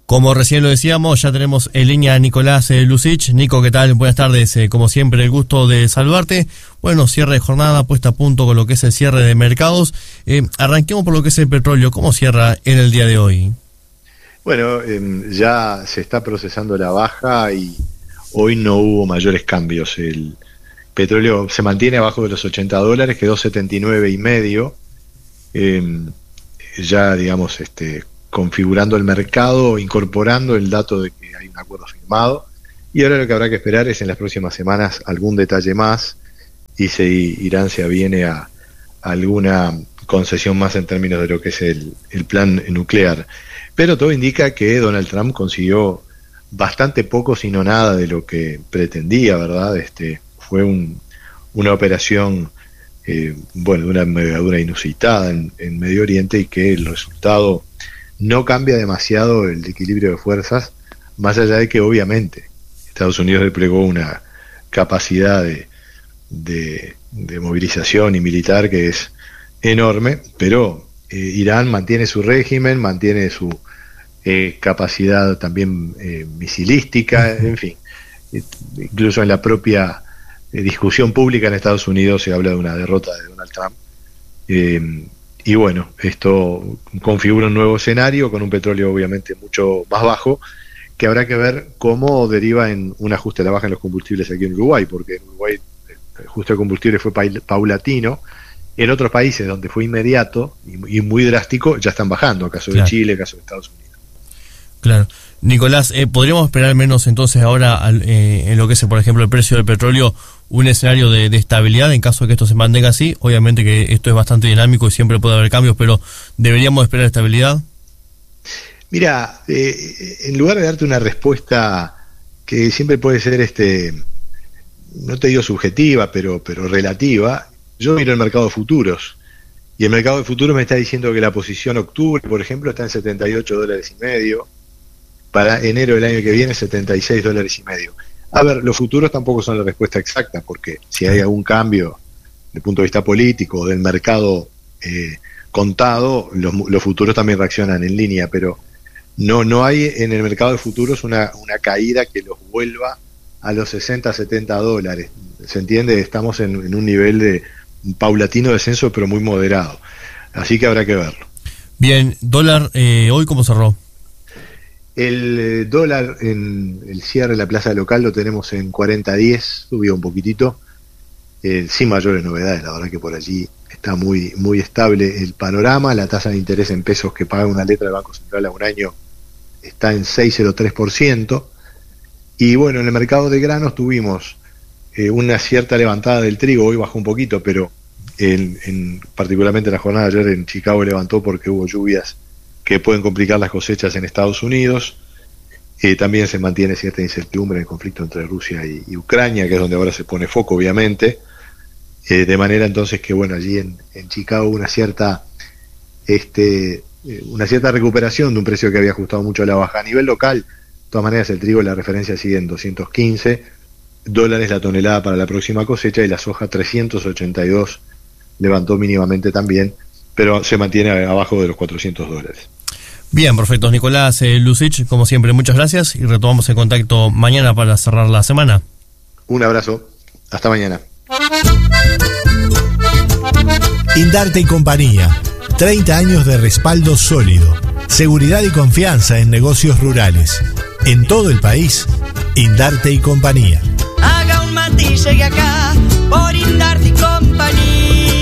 Como recién lo decíamos, ya tenemos en línea a Nicolás eh, Lussich. Nico, ¿qué tal? Buenas tardes. Eh, como siempre, el gusto de saludarte. Bueno, cierre de jornada, puesta a punto con lo que es el cierre de mercados. Eh, arranquemos por lo que es el petróleo. ¿Cómo cierra en el día de hoy? Bueno, eh, ya se está procesando la baja y hoy no hubo mayores cambios. El petróleo se mantiene abajo de los ochenta dólares, quedó setenta y nueve y medio. Eh, ya, digamos, este... configurando el mercado, incorporando el dato de que hay un acuerdo firmado, y ahora lo que habrá que esperar es en las próximas semanas algún detalle más y si Irán se aviene a, a alguna concesión más en términos de lo que es el, el plan nuclear. Pero todo indica que Donald Trump consiguió bastante poco, si no nada, de lo que pretendía, ¿verdad? Este, fue un, una operación eh, bueno, de una envergadura inusitada en, en Medio Oriente, y que el resultado no cambia demasiado el equilibrio de fuerzas, más allá de que obviamente Estados Unidos desplegó una capacidad de, de, de movilización y militar que es enorme, pero eh, Irán mantiene su régimen, mantiene su eh, capacidad también eh, misilística, en fin. Incluso en la propia eh, discusión pública en Estados Unidos se habla de una derrota de Donald Trump. Eh, Y bueno, esto configura un nuevo escenario con un petróleo obviamente mucho más bajo, que habrá que ver cómo deriva en un ajuste a la baja en los combustibles aquí en Uruguay, porque en Uruguay el ajuste de combustible fue paulatino. En otros países donde fue inmediato y muy drástico ya están bajando, caso de claro. Chile, caso de Estados Unidos. Claro. Nicolás, eh, ¿podríamos esperar menos entonces ahora al, eh, en lo que es, por ejemplo, el precio del petróleo, un escenario de, de estabilidad en caso de que esto se mantenga así? Obviamente que esto es bastante dinámico y siempre puede haber cambios, pero ¿deberíamos esperar estabilidad? Mira, eh, en lugar de darte una respuesta que siempre puede ser, este, no te digo subjetiva, pero, pero relativa, yo miro el mercado de futuros. Y el mercado de futuros me está diciendo que la posición octubre, por ejemplo, está en setenta y ocho dólares y medio. Para enero del año que viene, setenta y seis dólares y medio. A ver, los futuros tampoco son la respuesta exacta, porque si hay algún cambio desde el punto de vista político del mercado eh, contado, los, los futuros también reaccionan en línea, pero no no hay en el mercado de futuros una, una caída que los vuelva a los sesenta, setenta dólares. ¿Se entiende? Estamos en, en un nivel de un paulatino descenso, pero muy moderado. Así que habrá que verlo. Bien, dólar, eh, ¿hoy cómo cerró? El eh, dólar en el cierre de la plaza local lo tenemos en cuarenta diez, subió un poquitito, eh, sin mayores novedades, la verdad que por allí está muy muy estable el panorama. La tasa de interés en pesos que paga una letra del Banco Central a un año está en seis coma cero tres por ciento, y bueno, en el mercado de granos tuvimos eh, una cierta levantada del trigo, hoy bajó un poquito, pero en, en, particularmente en la jornada de ayer en Chicago levantó porque hubo lluvias que pueden complicar las cosechas en Estados Unidos. Eh, también se mantiene cierta incertidumbre en el conflicto entre Rusia y, y Ucrania, que es donde ahora se pone foco, obviamente. Eh, de manera entonces que, bueno, allí en, en Chicago una cierta este eh, una cierta recuperación de un precio que había ajustado mucho a la baja. A nivel local, de todas maneras, el trigo, la referencia sigue en doscientos quince dólares la tonelada para la próxima cosecha, y la soja trescientos ochenta y dos levantó mínimamente también, pero se mantiene abajo de los cuatrocientos dólares. Bien, perfecto. Nicolás eh, Lussich, como siempre, muchas gracias, y retomamos el contacto mañana para cerrar la semana. Un abrazo. Hasta mañana. Indarte y compañía. treinta años de respaldo sólido. Seguridad y confianza en negocios rurales. En todo el país, Indarte y compañía. Haga un mate y llegue acá por Indarte y compañía.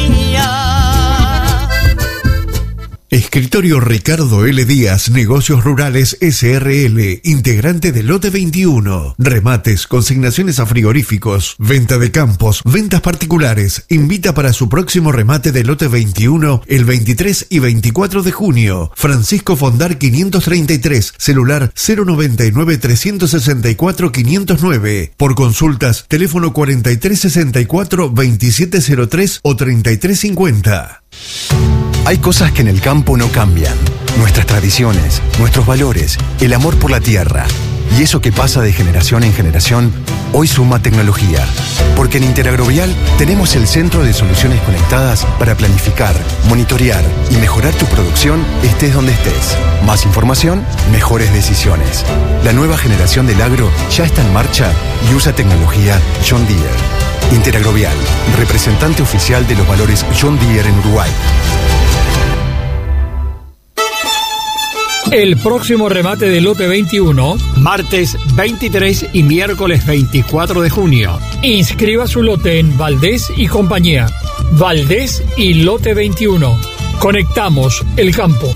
Escritorio Ricardo L. Díaz, Negocios Rurales S R L, integrante de Lote veintiuno. Remates, consignaciones a frigoríficos, venta de campos, ventas particulares. Invita para su próximo remate de Lote veintiuno el veintitrés y veinticuatro de junio. Francisco Fondar quinientos treinta y tres, celular cero noventa y nueve, trescientos sesenta y cuatro, quinientos nueve. Por consultas, teléfono cuarenta y tres sesenta y cuatro, veintisiete cero tres o treinta y tres cincuenta. Hay cosas que en el campo no cambian. Nuestras tradiciones, nuestros valores, el amor por la tierra. Y eso que pasa de generación en generación, hoy suma tecnología. Porque en Interagrovial tenemos el centro de soluciones conectadas para planificar, monitorear y mejorar tu producción estés donde estés. Más información, mejores decisiones. La nueva generación del agro ya está en marcha y usa tecnología John Deere. Interagrovial, representante oficial de los valores John Deere en Uruguay. El próximo remate del lote veintiuno, martes veintitrés y miércoles veinticuatro de junio. Inscriba su lote en Valdés y compañía. Valdés y lote veintiuno. Conectamos el campo.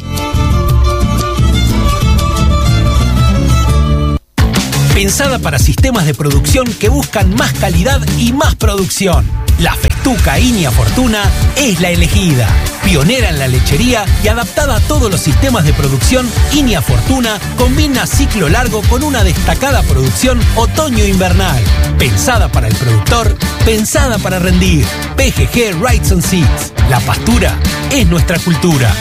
Pensada para sistemas de producción que buscan más calidad y más producción. La Festuca Inia Fortuna es la elegida. Pionera en la lechería y adaptada a todos los sistemas de producción, Inia Fortuna combina ciclo largo con una destacada producción otoño-invernal. Pensada para el productor, pensada para rendir. P G G Rights and Seeds. La pastura es nuestra cultura.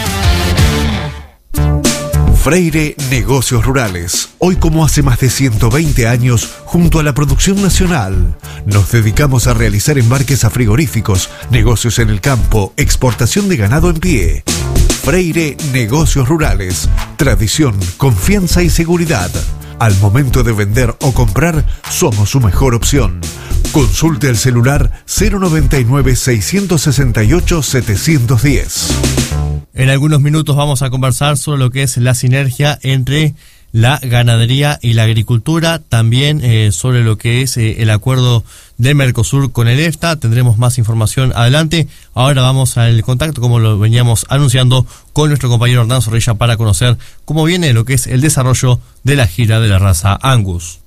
Freire Negocios Rurales. Hoy, como hace más de ciento veinte años, junto a la producción nacional, nos dedicamos a realizar embarques a frigoríficos, negocios en el campo, exportación de ganado en pie. Freire Negocios Rurales. Tradición, confianza y seguridad. Al momento de vender o comprar, somos su mejor opción. Consulte el celular cero noventa y nueve, seiscientos sesenta y ocho, setecientos diez. En algunos minutos vamos a conversar sobre lo que es la sinergia entre la ganadería y la agricultura, también eh, sobre lo que es eh, el acuerdo de Mercosur con el EFTA. Tendremos más información adelante. Ahora vamos al contacto, como lo veníamos anunciando, con nuestro compañero Hernán Zorrilla para conocer cómo viene lo que es el desarrollo de la gira de la raza Angus.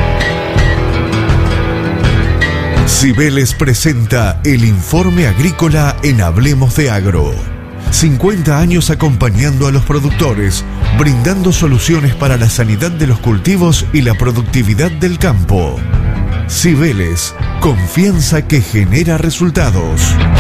Cibeles presenta el informe agrícola en Hablemos de Agro. cincuenta años acompañando a los productores, brindando soluciones para la sanidad de los cultivos y la productividad del campo. Cibeles, confianza que genera resultados.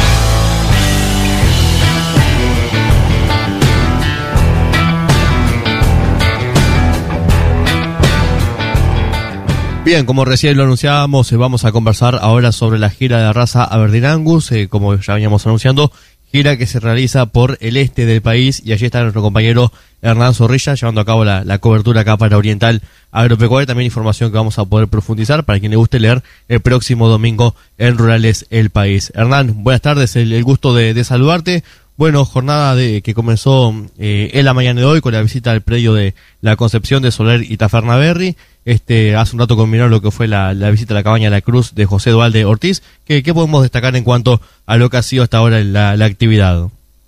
Bien, como recién lo anunciábamos, eh, vamos a conversar ahora sobre la gira de la raza Aberdeen Angus, eh, como ya veníamos anunciando, gira que se realiza por el este del país, y allí está nuestro compañero Hernán Zorrilla llevando a cabo la, la cobertura acá para Oriental Agropecuaria. También información que vamos a poder profundizar para quien le guste leer el próximo domingo en Rurales El País. Hernán, buenas tardes, el, el gusto de, de saludarte. Bueno, jornada de que comenzó eh, en la mañana de hoy con la visita al predio de la Concepción de Soler y Tafernaberry. Este, hace un rato combinó lo que fue la, la visita a la cabaña La Cruz de José Dualde Ortiz. ¿Qué, qué podemos destacar en cuanto a lo que ha sido hasta ahora la, la actividad?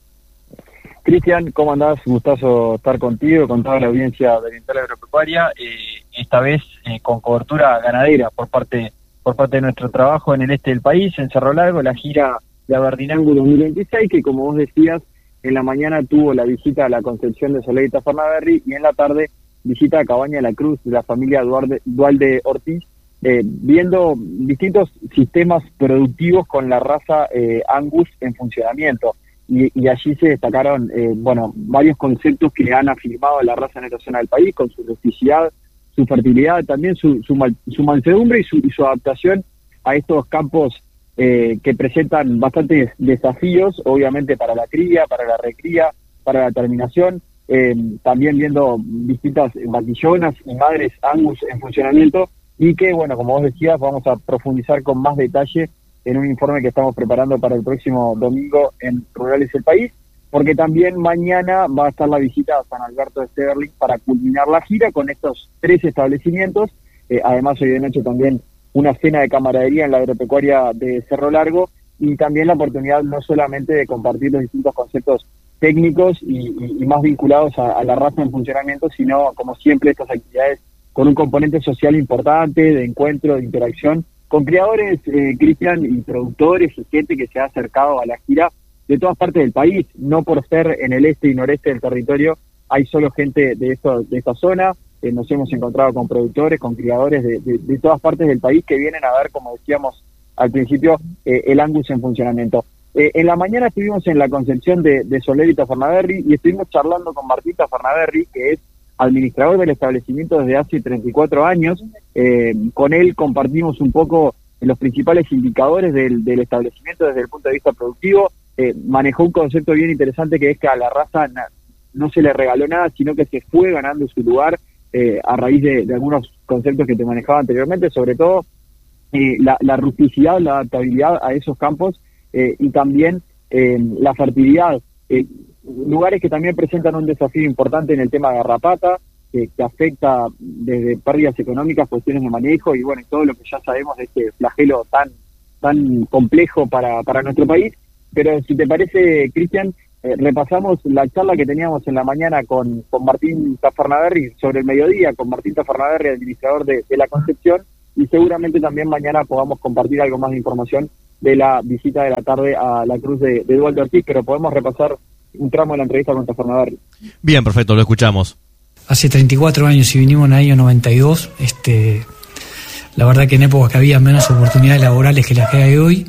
Cristian, ¿cómo andás? Gustazo estar contigo, con toda la audiencia de Oriental Agropecuaria, eh, esta vez eh, con cobertura ganadera por parte por parte de nuestro trabajo en el este del país, en Cerro Largo, la gira de Aberdeen Angus dos mil veintiséis, que como vos decías, en la mañana tuvo la visita a la Concepción de Soler y Tafernaberry, y en la tarde visita a Cabaña La Cruz de la familia Dualde, Dualde Ortiz, eh, viendo distintos sistemas productivos con la raza eh, Angus en funcionamiento. Y, y allí se destacaron eh, bueno varios conceptos que han afirmado la raza en esta zona del país, con su rusticidad, su fertilidad, también su, su, mal, su mansedumbre y su, y su adaptación a estos campos eh, que presentan bastantes desafíos, obviamente para la cría, para la recría, para la terminación. Eh, también viendo distintas vaquillonas y madres Angus en funcionamiento, y que, bueno, como vos decías, vamos a profundizar con más detalle en un informe que estamos preparando para el próximo domingo en Rurales El País, porque también mañana va a estar la visita a San Alberto de Sterling para culminar la gira con estos tres establecimientos. Eh, además, hoy de noche también una cena de camaradería en la agropecuaria de Cerro Largo, y también la oportunidad no solamente de compartir los distintos conceptos técnicos y, y, y más vinculados a, a la raza en funcionamiento, sino, como siempre, estas actividades con un componente social importante, de encuentro, de interacción, con criadores, eh, Cristian, y productores y gente que se ha acercado a la gira de todas partes del país. No por ser en el este y noreste del territorio hay solo gente de, esto, de esta zona. Eh, nos hemos encontrado con productores, con criadores de, de, de todas partes del país que vienen a ver, como decíamos al principio, eh, el Angus en funcionamiento. Eh, en la mañana estuvimos en la Concepción de, de Soler y Tafernaberry, y estuvimos charlando con Martín Tafernaberry, que es administrador del establecimiento desde hace treinta y cuatro años. Eh, con él compartimos un poco los principales indicadores del, del establecimiento desde el punto de vista productivo. Eh, manejó un concepto bien interesante, que es que a la raza na, no se le regaló nada, sino que se fue ganando su lugar eh, a raíz de, de algunos conceptos que te manejaba anteriormente, sobre todo eh, la, la rusticidad, la adaptabilidad a esos campos eh, y también eh, la fertilidad. Eh, lugares que también presentan un desafío importante en el tema de garrapata, que, que afecta desde pérdidas económicas, cuestiones de manejo y bueno, todo lo que ya sabemos de este flagelo tan tan complejo para, para nuestro país. Pero si te parece, Cristian, eh, repasamos la charla que teníamos en la mañana con, con Martín Tafarnaberry sobre el mediodía, con Martín Tafarnaberry, administrador de, de la Concepción, y seguramente también mañana podamos compartir algo más de información de la visita de la tarde a la cruz de, de Eduardo Ortiz, pero podemos repasar un tramo de la entrevista con Tafarnaberry. Bien, perfecto, lo escuchamos. Hace treinta y cuatro años y vinimos en el año noventa y dos, este, la verdad que en épocas que había menos oportunidades laborales que las que hay hoy,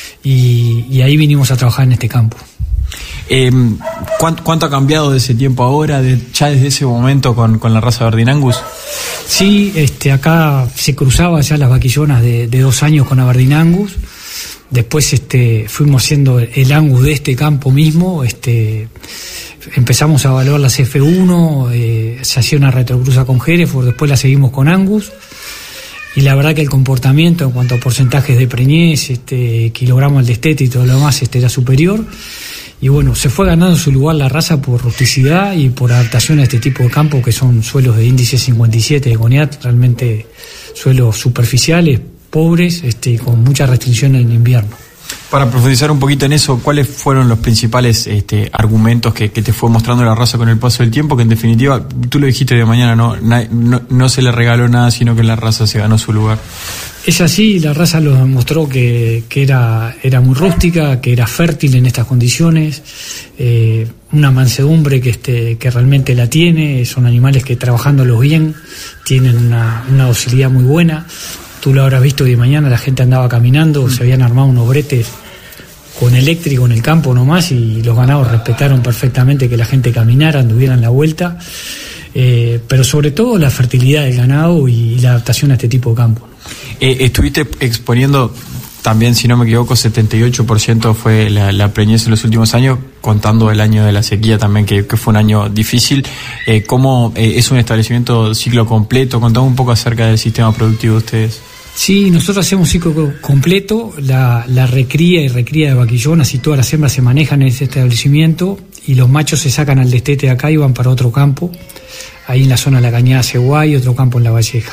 y, y ahí vinimos a trabajar en este campo. Eh, ¿cuánto, ¿Cuánto ha cambiado de ese tiempo ahora, de, ya desde ese momento con, con la raza Aberdeen Angus? Sí, este, acá se cruzaba ya las vaquillonas de, de dos años con Aberdeen Angus. Después este, fuimos haciendo el Angus de este campo mismo, este, empezamos a evaluar las F uno, eh, se hacía una retrocruza con Hereford, después la seguimos con Angus, y la verdad que el comportamiento en cuanto a porcentajes de preñez, este, kilogramos al destete y todo lo demás este, era superior, y bueno, se fue ganando su lugar la raza por rusticidad y por adaptación a este tipo de campo, que son suelos de índice cincuenta y siete de Goniat, realmente suelos superficiales, pobres, este, con muchas restricciones en invierno. Para profundizar un poquito en eso, ¿cuáles fueron los principales este, argumentos que, que te fue mostrando la raza con el paso del tiempo? Que en definitiva, tú lo dijiste de mañana, no, no, no se le regaló nada, sino que la raza se ganó su lugar. Es así, la raza nos demostró que, que era, era muy rústica, que era fértil en estas condiciones, eh, una mansedumbre que, este, que realmente la tiene, son animales que trabajándolos bien tienen una, una docilidad muy buena. Tú lo habrás visto de mañana, la gente andaba caminando, mm. se habían armado unos bretes con eléctrico en el campo nomás y los ganados respetaron perfectamente que la gente caminara, anduvieran la vuelta, eh, pero sobre todo la fertilidad del ganado y la adaptación a este tipo de campo. Eh, estuviste exponiendo también, si no me equivoco, setenta y ocho por ciento fue la, la preñez en los últimos años, contando el año de la sequía también, que, que fue un año difícil. Eh, ¿Cómo eh, es un establecimiento ciclo completo? Contame un poco acerca del sistema productivo de ustedes. Sí, nosotros hacemos un ciclo completo, la, la recría y recría de vaquillonas y todas las hembras se manejan en este establecimiento y los machos se sacan al destete de acá y van para otro campo, ahí en la zona de la Cañada Ceguay y otro campo en La Valleja.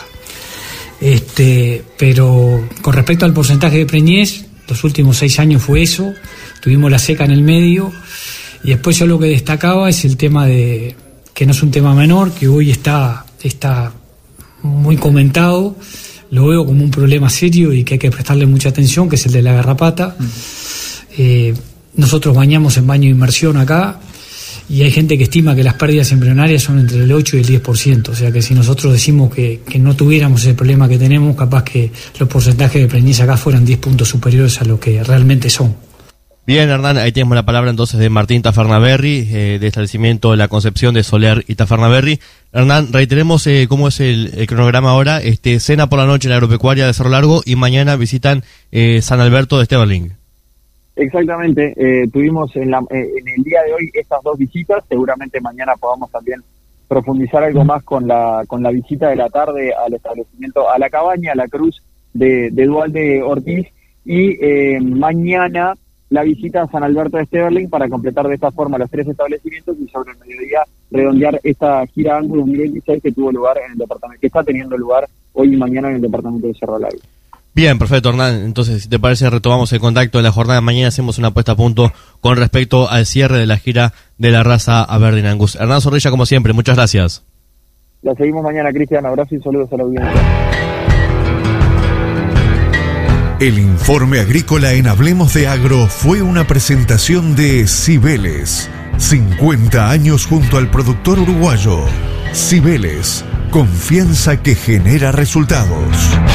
Este, pero con respecto al porcentaje de preñez, los últimos seis años fue eso, tuvimos la seca en el medio y después yo lo que destacaba es el tema de, que no es un tema menor, que hoy está, está muy comentado, lo veo como un problema serio y que hay que prestarle mucha atención, que es el de la garrapata. Mm. Eh, nosotros bañamos en baño de inmersión acá y hay gente que estima que las pérdidas embrionarias son entre el ocho y el diez por ciento, o sea que si nosotros decimos que, que no tuviéramos ese problema que tenemos, capaz que los porcentajes de preñez acá fueran diez puntos superiores a lo que realmente son. Bien, Hernán, ahí tenemos la palabra entonces de Martín Tafarnaberry, eh, de establecimiento de la Concepción de Soler y Tafarnaberry. Hernán, reiteremos eh, cómo es el, el cronograma ahora, este, cena por la noche en la agropecuaria de Cerro Largo y mañana visitan eh, San Alberto de Esteberling. Exactamente, eh, tuvimos en, la, eh, en el día de hoy estas dos visitas, seguramente mañana podamos también profundizar algo más con la con la visita de la tarde al establecimiento, a la cabaña, a la cruz de, de Dualde Ortiz, y eh, mañana la visita a San Alberto de Esteberling para completar de esta forma los tres establecimientos y sobre el mediodía redondear esta gira Angus dos mil veintiséis que tuvo lugar en el departamento, que está teniendo lugar hoy y mañana en el departamento de Cerro Largo. Bien, perfecto, Hernán. Entonces, si te parece, retomamos el contacto en la jornada de mañana, hacemos una puesta a punto con respecto al cierre de la gira de la raza Aberdeen Angus. Hernán Zorrilla, como siempre, muchas gracias. La seguimos mañana, Cristian. Abrazo y saludos a la audiencia. El informe agrícola en Hablemos de Agro fue una presentación de Cibeles. cincuenta años junto al productor uruguayo. Cibeles, confianza que genera resultados.